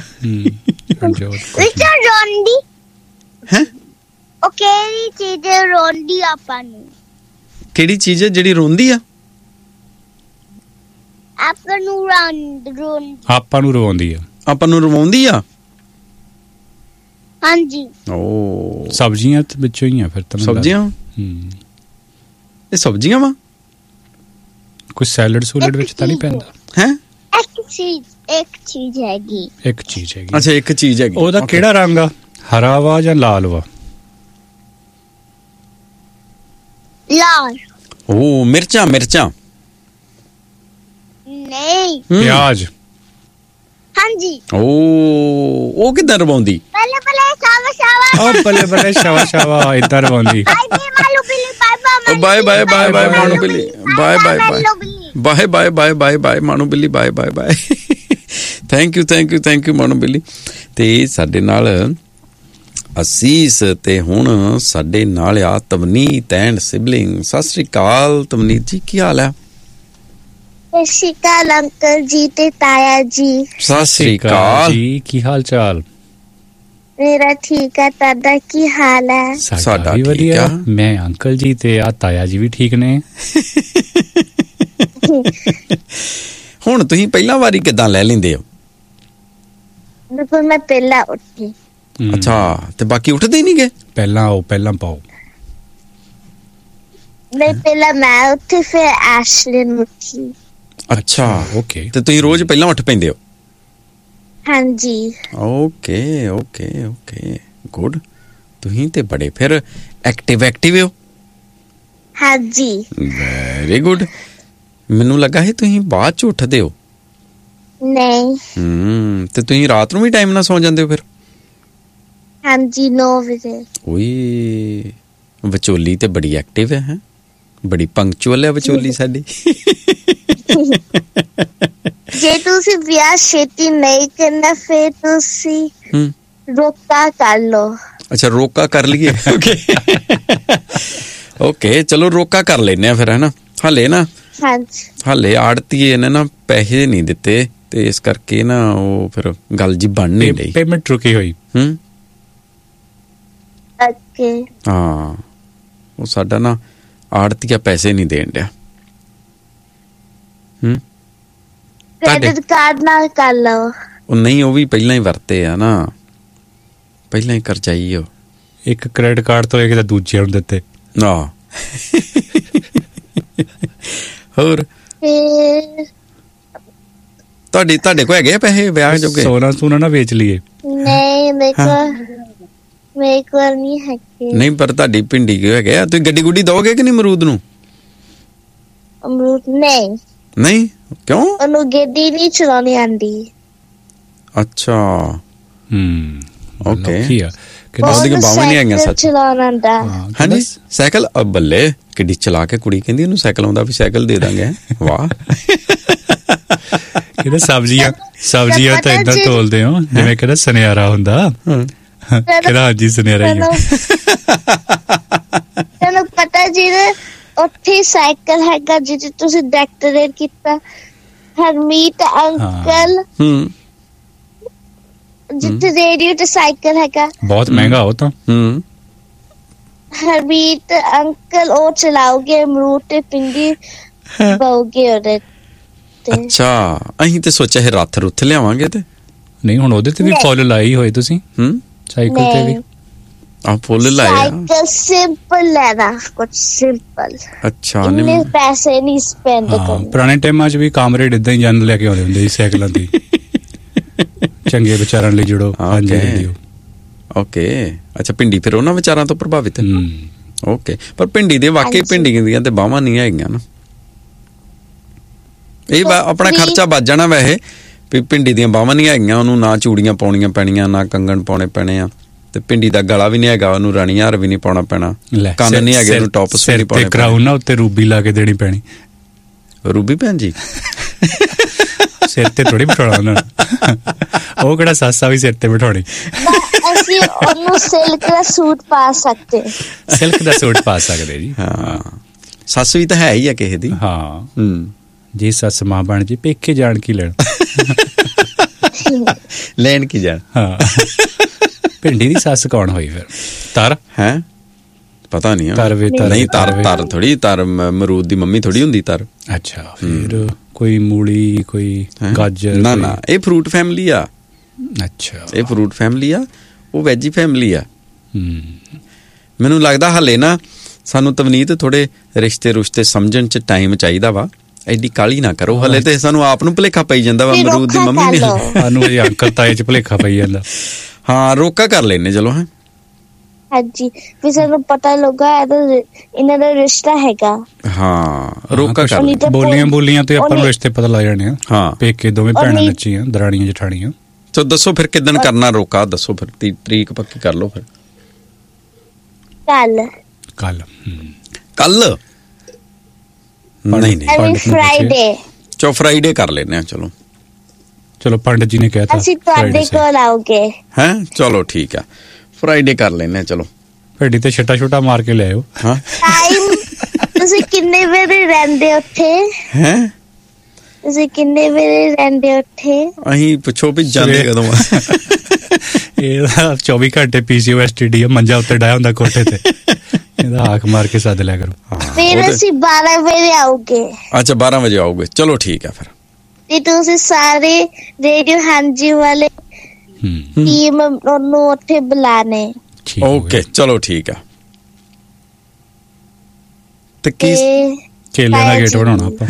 ਕਿਹੜੀ ਚੀਜ਼ ਰੋਂਦੀ ਆਪਾਂ ਨੂੰ? ਕਿਹੜੀ ਚੀਜ਼ ਹੈ ਜਿਹੜੀ ਰੋਂਦੀ ਆ? ਆਪਾਂ ਨੂੰ ਰਵਾਉਂਦੀ ਆ। ਆਪਾਂ ਨੂੰ ਰਵਾਉਂਦੀ ਆ? ਹਾਂਜੀ। ਸਬਜ਼ੀਆਂ ਵਿੱਚੋਂ ਹੀ ਆ ਫਿਰ ਤਾਂ। ਸਬਜ਼ੀਆਂ? ਇਹ ਸਬਜ਼ੀਆਂ ਵਾ? ਕੋਈ ਸੈਲਡ ਸੂਲਡ ਵਿੱਚ ਤਾਂ ਨਹੀਂ ਪੈਂਦਾ? ਹੈ ਇੱਕ ਚੀਜ਼ ਹੈਗੀ। ਅੱਛਾ ਇੱਕ ਚੀਜ਼ ਹੈਗੀ। ਉਹਦਾ ਕਿਹੜਾ ਰੰਗ ਆ? ਹਰਾ ਵਾ ਜਾਂ ਲਾਲ ਵਾ? ਲਾਲ। ਮਿਰਚਾਂ? ਨਹੀਂ। ਪਿਆਜ਼? ਹਾਂਜੀ। ਉਹ ਕਿੱਦਾਂ ਰਵਾਉਂਦੀ? ਬੱਲੇ ਸ਼ਾਵਾ ਏਦਾਂ ਰਵਾਉਂਦੀ। ਬਾਏ ਮਾਣੂ ਬਿੱਲੀ। ਬਾਏ ਮਾਣੂ ਬਿੱਲੀ। ਬਾਏ। ਥੈਂਕ ਯੂ ਮਾਣੂ ਬਿੱਲੀ। ਤੇ ਸਾਡੇ ਨਾਲ ਅਸੀਸ ਤੇ ਹੁਣ ਸਾਡੇ ਨਾਲ ਆ ਤਵਨੀਤ ਐਂਡ ਸਿਬਲਿੰਗ। ਸਤਿ ਸ੍ਰੀ ਅਕਾਲ ਤਵਨੀਤ ਜੀ, ਕੀ ਹਾਲ ਹੈ? ਸਤਿ ਸ਼੍ਰੀ ਅਕਾਲ ਅੰਕਲ ਜੀ ਤੇ ਤਾਇਆ ਜੀ। ਸਤਿ ਸ਼੍ਰੀ ਅਕਾਲ ਜੀ, ਕੀ ਹਾਲ ਚਾਲ? ਮੇਰਾ ਠੀਕ ਹੈ, ਤੁਹਾਡਾ ਕੀ ਹਾਲ ਹੈ? ਸਾਡਾ ਵੀ ਵਧੀਆ। ਮੈਂ ਅੰਕਲ ਜੀ ਤੇ ਆ ਤਾਇਆ ਜੀ ਵੀ ਠੀਕ ਨੇ। ਹੁਣ ਤੁਸੀਂ ਪਹਿਲਾਂ ਵਾਰੀ ਕਿੱਦਾਂ ਲੈ ਲੈਂਦੇ ਹੋ? ਬਿਲਕੁਲ ਮੈਂ ਪਹਿਲਾਂ ਉੱਠੀ। ਅੱਛਾ ਤੇ ਬਾਕੀ ਉੱਠਦੇ ਹੀ ਨਹੀਂ ਗਏ? ਪਹਿਲਾਂ ਪਾਓ। ਨਹੀਂ ਪਹਿਲਾਂ ਮੈਂ ਉੱਠੀ ਫਿਰ ਐਸ਼ਲਿਨ ਉੱਠੀ। ਅੱਛਾ ਓਕੇ। ਤੇ ਤੁਸੀਂ ਰੋਜ਼ ਪਹਿਲਾਂ ਉੱਠ ਪੈਂਦੇ ਹੋ? ਹਾਂਜੀ। Okay good. ਤੁਸੀਂ ਤੇ ਬੜੇ ਫਿਰ ਐਕਟਿਵ ਹੋ। ਹਾਂਜੀ। Very good. ਮੈਨੂੰ ਲੱਗਾ ਸੀ ਤੁਸੀਂ ਬਾਅਦ ਚ ਉੱਠਦੇ ਹੋ। ਨਹੀਂ। ਤੇ ਤੁਸੀਂ ਰਾਤ ਨੂੰ ਵੀ ਟਾਈਮ ਨਾਲ ਸੌ ਜਾਂਦੇ ਹੋ ਫਿਰ? ਹਾਂਜੀ 9 ਵਜੇ। ਓਏ ਵਿਚੋਲੀ ਤੇ ਬੜੀ ਐਕਟਿਵ ਹੈ। ਬੜੀ ਪੰਕਚੁਅਲ ਹੈ ਵਿਚੋਲੀ ਸਾਡੀ। ਜੇ ਤੁਸੀਂ ਵਿਆਹ ਛੇਤੀ ਨਹੀਂ ਕਰਨਾ ਫਿਰ ਤੁਸੀਂ ਰੋਕਾ ਕਰ ਲਓ। ਅੱਛਾ ਰੋਕਾ ਕਰ ਲਈਏ। ਓਕੇ ਚਲੋ ਰੋਕਾ ਕਰ ਲੈਨੇ ਆ ਫਿਰ, ਹੈ ਨਾ। ਹਾਲੇ ਆੜਤੀਏ ਨੇ ਨਾ ਪੈਸੇ ਨਹੀਂ ਦਿੱਤੇ ਤੇ ਇਸ ਕਰਕੇ ਨਾ ਉਹ ਫਿਰ ਗੱਲ ਜੀ ਬਣ ਨਹੀਂ ਰਹੀ। ਪੇਮੈਂਟ ਰੁਕੀ ਹੋਈ। ਓਕੇ। ਹਾਂ ਉਹ ਸਾਡਾ ਨਾ ਆੜਤੀਆ ਪੈਸੇ ਨਹੀਂ ਦੇਣ ਡਿਆ। ਕ੍ਰੈਡਿਟ ਕਾਰਡ ਨਾਲ ਕਰ ਲਓ। ਉਹ ਨਹੀਂ, ਉਹ ਵੀ ਪਹਿਲਾਂ ਹੀ ਵਰਤੇ ਆ ਨਾ, ਪਹਿਲਾਂ ਹੀ ਕਰਜਾਈ। ਉਹ ਇੱਕ ਕ੍ਰੈਡਿਟ ਕਾਰਡ ਤੋਂ ਇੱਕ ਤਾਂ ਦੂਜੇ ਨੂੰ ਦਿੱਤੇ। ਆਹ ਹੋਰ ਫਿਰ ਤੁਹਾਡੇ ਕੋਲ ਹੈਗੇ ਆ ਪੈਸੇ ਵਿਆਹ ਜੋਗੇ? ਸੋਨਾ ਨਾ ਵੇਚ ਲਈਏ? ਨਹੀਂ ਮੇਰੇ ਕੋਲ ਨਹੀਂ ਹੈਗੇ। ਨਹੀਂ ਪਰ ਤੁਹਾਡੀ ਭਿੰਡੀ ਕਿਉਂ ਹੈਗੇ ਆ? ਤੁਸੀਂ ਗੱਡੀ ਗੁੱਡੀ ਦੋਗੇ ਕਿ ਨਹੀਂ ਅਮਰੂਦ ਨੂੰ? ਅਮਰੂਦ ਨਹੀਂ ਕਿਉਂ? ਉਹਨੂੰ ਗੱਡੀ ਨਹੀਂ ਚਲਾਉਣੀ ਆਂਦੀ। ਅੱਛਾ ਓਕੇ। ਕੀ ਆ ਉਹਦੀਆਂ ਬਾਹਾਂ ਨਹੀਂ ਆਈਆਂ ਸੱਚ ਚਲਾਉਣਾ ਆਂਦਾ। ਹਾਂਜੀ ਸਾਈਕਲ ਬੱਲੇ ਕਿੱਡੀ ਚਲਾ ਕੇ ਕੁੜੀ ਕਹਿੰਦੀ ਇਹਨੂੰ ਸਾਈਕਲ ਆਉਂਦਾ ਵੀ ਸਾਈਕਲ ਦੇ ਦਾਂਗੇ। ਵਾਹ ਕਹਿੰਦਾ ਸਬਜ਼ੀਆਂ ਤਾਂ ਏਦਾਂ ਤੋਲਦੇ ਹੋ ਜਿਵੇਂ ਕਹਿੰਦਾ ਸੁਨਿਆਰਾ ਹੁੰਦਾ। ਕਹਿੰਦਾ ਹਾਂਜੀ ਸੁਨਿਆਰਾ ਹੀ ਆ। ਤੈਨੂੰ ਪਤਾ ਜਿਹਦੇ ਉੱਥੇ ਸਾਈਕਲ ਹੈਗਾ ਜਿਹਦੇ ਤੁਸੀਂ ਡੈਕੋਰੇਟ ਕੀਤਾ ਹਰਮੀਤ ਅੰਕਲ ਜਿੱਥੇ ਰੇਡੀਓ ਤੇ ਸਾਈਕਲ ਹੈਗਾ ਬਹੁਤ ਮਹਿੰਗਾ ਉਹ ਤਾਂ। ਹਰਮੀਤ ਅੰਕਲ ਉਹ ਚਲਾਓਗੇ ਅਮਰੂਦ ਤੇ ਪਿੰਡੀ ਪਾਓਗੇ ਉਹਦੇ ਤੇ। ਅੱਛਾ ਅਸੀਂ ਤੇ ਸੋਚਿਆ ਇਹ ਰੱਥ ਰੁੱਥ ਲਿਆਵਾਂਗੇ ਤੇ ਨਹੀਂ ਹੁਣ ਉਹਦੇ ਤੇ ਵੀ ਫੁੱਲ ਲਾਈ ਹੋਏ ਤੁਸੀਂ ਸਾਈਕਲ ਤੇ ਵੀ? ਆ ਫੁੱਲ ਲਾਏ ਸਾਈਕਲ ਸਿੰਪਲ ਲੈਣਾ ਕੁਝ ਸਿੰਪਲ। ਅੱਛਾ ਇੰਨੇ ਪੈਸੇ ਨਹੀਂ ਸਪੈਂਡ ਕਰਨੇ। ਪੁਰਾਣੇ ਟਾਈਮਾਂ 'ਚ ਵੀ ਕਾਮਰੇਡ ਇਦਾਂ ਹੀ ਜਨ ਲੈ ਕੇ ਆਉਂਦੇ ਹੁੰਦੇ ਸੀ ਸਾਈਕਲਾਂ ਦੀ। ਚੰਗੇ ਵਿਚਾਰਾਂ ਲਈ ਜੁੜੋ। ਹਾਂਜੀ ਓਕੇ ਅੱਛਾ ਭਿੰਡੀ ਫਿਰ ਉਹਨਾਂ ਵਿਚਾਰਾਂ ਤੋਂ ਪ੍ਰਭਾਵਿਤ ਹੈ। ਓਕੇ ਪਰ ਭਿੰਡੀ ਦੇ ਵਾਕਈ ਭਿੰਡੀਆਂ ਦੀਆਂ ਤੇ ਬਾਹਾਂ ਨਹੀਂ ਹੈਗੀਆਂ ਨਾ। ਇਹ ਆਪਣਾ ਖਰਚਾ ਬਚ ਜਾਣਾ ਵੈਸੇ ਵੀ ਭਿੰਡੀ ਦੀਆਂ ਬਾਹਾਂ ਨਹੀਂ ਹੈਗੀਆਂ ਉਹਨੂੰ ਨਾ ਚੂੜੀਆਂ ਪਾਉਣੀਆਂ ਪੈਣੀਆਂ ਨਾ ਕੰਗਣ ਪਾਉਣੇ ਪੈਣੇ ਆ ਤੇ ਭਿੰਡੀ ਦਾ ਗਲਾ ਵੀ ਨਹੀਂ ਹੈਗਾ ਉਹਨੂੰ ਰਾਣੀ ਹਾਰ ਵੀ ਨਹੀਂ ਪਾਉਣਾ ਪੈਣਾ ਕੰਨ ਨਹੀਂ ਹੈਗੇ ਉਹਨੂੰ ਟੌਪਸ ਵੀ ਨਹੀਂ ਪਾਉਣੇ ਪੈਣੇ। ਕਰਾਉਣ ਨਾ ਉੱਤੇ ਰੂਬੀ ਲਾ ਕੇ ਦੇਣੀ ਪੈਣੀ। ਰੂਬੀ ਭੈਣ ਜੀ ਸਿਰ ਤੇ ਥੋੜੀ ਬਿਠਾਉਣਾ ਉਹਨਾਂ ਨੂੰ। ਉਹ ਕਿਹੜਾ ਸਾਸਾ ਵੀ ਸਿਰ ਤੇ ਬਿਠਾਉਣੀ। ਅਸੀਂ ਉਹਨੂੰ ਸਿਲਕ ਦਾ ਸੂਟ ਪਾ ਸਕਦੇ। ਸਿਲਕ ਦਾ ਸੂਟ ਪਾ ਸਕਦੇ ਜੀ। ਹਾਂ ਸੱਸ ਵੀ ਤਾਂ ਹੈ ਹੀ ਆ ਕਿਸੇ ਦੀ। ਹਾਂ ਜੇ ਸੱਸ ਮਾਂ ਬਣ ਜੇ ਪੇਕੇ ਜਾਣ ਕੀ ਲੈਣ ਲੈਣ ਕੀ ਜਾਣ। ਹਾਂ ਭਿੰਡੀ ਦੀ ਸੱਸ ਕੌਣ ਹੋਈ ਫਿਰ? ਤਰ ਹੈ ਪਤਾ ਨਹੀਂ। ਨਹੀਂ ਤਰ ਥੋੜੀ ਤਰ ਅਮਰੂਦ ਦੀ ਮੰਮੀ ਥੋੜੀ ਹੁੰਦੀ ਤਰ। ਅੱਛਾ ਫਿਰ ਕੋਈ ਮੂਲੀ ਕੋਈ ਗਾਜਰ? ਨਾ ਇਹ ਫਰੂਟ ਫੈਮਿਲੀ ਆ। ਅੱਛਾ ਇਹ ਫਰੂਟ ਫੈਮਿਲੀ ਆ ਉਹ ਵੈਜੀ ਫੈਮਿਲੀ ਆ। ਮੈਨੂੰ ਲੱਗਦਾ ਹਲੇ ਨਾ ਸਾਨੂੰ ਤਵਨੀਤ ਥੋੜੇ ਰਿਸ਼ਤੇ ਸਮਝਣ ਚ ਟਾਈਮ ਚਾਹੀਦਾ ਵਾ। ਐਡੀ ਕਾਹਲੀ ਨਾ ਕਰੋ ਹਲੇ ਤੇ ਸਾਨੂੰ ਆਪ ਨੂੰ ਭੁਲੇਖਾ ਪਈ ਜਾਂਦਾ ਵਾ ਅਮਰੂਦ ਦੀ ਮੰਮੀ ਨੇ ਸਾਨੂੰ ਅੰਕਲ ਤਾਏ ਚ ਭੁਲੇਖਾ ਪਈ ਜਾਂਦਾ। ਹਾਂ ਰੋਕਾ ਕਰ ਲੈਨੇ ਚਲੋ। ਹੈ ਹਾਂਜੀ ਵੀ ਸਾਨੂੰ ਪਤਾ ਲੱਗਾ ਇਹਨਾਂ ਦਾ ਰਿਸ਼ਤਾ ਹੈਗਾ। ਹਾਂ ਰੋਕਾ ਕਰ ਬੋਲੀਆਂ ਤੇ ਆਪਾਂ ਨੂੰ ਰਿਸ਼ਤੇ ਪਤਾ ਲੱਗ ਜਾਣੇ ਆ। ਹਾਂ ਪੇਕੇ ਦੋਵੇਂ ਭੈਣਾਂ ਨੱਚੀਆਂ ਦਰਾਣੀਆਂ ਜਠਾਣੀਆਂ। ਚਲੋ ਦੱਸੋ ਫਿਰ ਕਿੱਦਣ ਕਰਨਾ ਰੋਕਾ ਦੱਸੋ ਫਿਰ ਤਰੀਕ ਪੱਕੀ ਕਰ ਲਓ ਫਿਰ। ਕੱਲ ਨਹੀਂ ਫਰਾਈਡੇ। ਚਲੋ ਫਰਾਈਡੇ ਕਰ ਲੈਨੇ ਆ। ਚਲੋ ਪੰਡਤ ਜੀ ਨੇ ਕਹਿਤਾ ਅਸੀਂ ਤੁਹਾਡੇ ਕੋਲ ਆਉਗੇ। ਹੈ ਚਲੋ ਠੀਕ ਆ ਫਰਾਈਡੇ ਕਰ ਲੈਨੇ ਆ। ਚਲੋ ਭੇਡੀ ਤੇ ਛੱਟਾ ਮਾਰ ਕੇ ਲਿਆਓ। ਹਾਂ ਟਾਈਮ ਤੁਸੀਂ ਕਿੰਨੇ ਵਜੇ ਰਹਿੰਦੇ ਉੱਥੇ? ਹੈ ਤੁਸੀਂ ਕਿੰਨੇ ਵਜੇ ਰਹਿੰਦੇ ਉੱਥੇ? ਅਸੀਂ ਪੁੱਛੋ ਵੀ ਜਾਂਦੇ ਕਦੋਂ ਆ। ਇਹਦਾ 24 ਘੰਟੇ PCOS TD ਮੰਜਾ ਉੱਤੇ ਡਾਇਆ ਹੁੰਦਾ ਕੋਠੇ ਤੇ। ਇਹਦਾ ਹਾਕ ਮਾਰ ਕੇ ਸੱਦ ਲਿਆ ਕਰੋ। ਫਿਰ ਅਸੀਂ 12 ਵਜੇ ਆਉਗੇ। ਅੱਛਾ 12 ਵਜੇ ਆਓਗੇ ਚਲੋ ਠੀਕ ਆ ਫਿਰ। ਤੇ ਤੁਸੀਂ ਸਾਰੇ ਰੇਡੀਓ ਹਾਂਜੀ ਵਾਲੇ ਟੀਮ ਉਹਨੂੰ ਉੱਥੇ ਬੁਲਾਣੇ। ਓਕੇ ਚਲੋ ਠੀਕ ਆ। ਤੇ ਕੀ ਕੇਲੇ ਦਾ ਗੇਟ ਬਣਾਉਣਾ ਆਪਾਂ।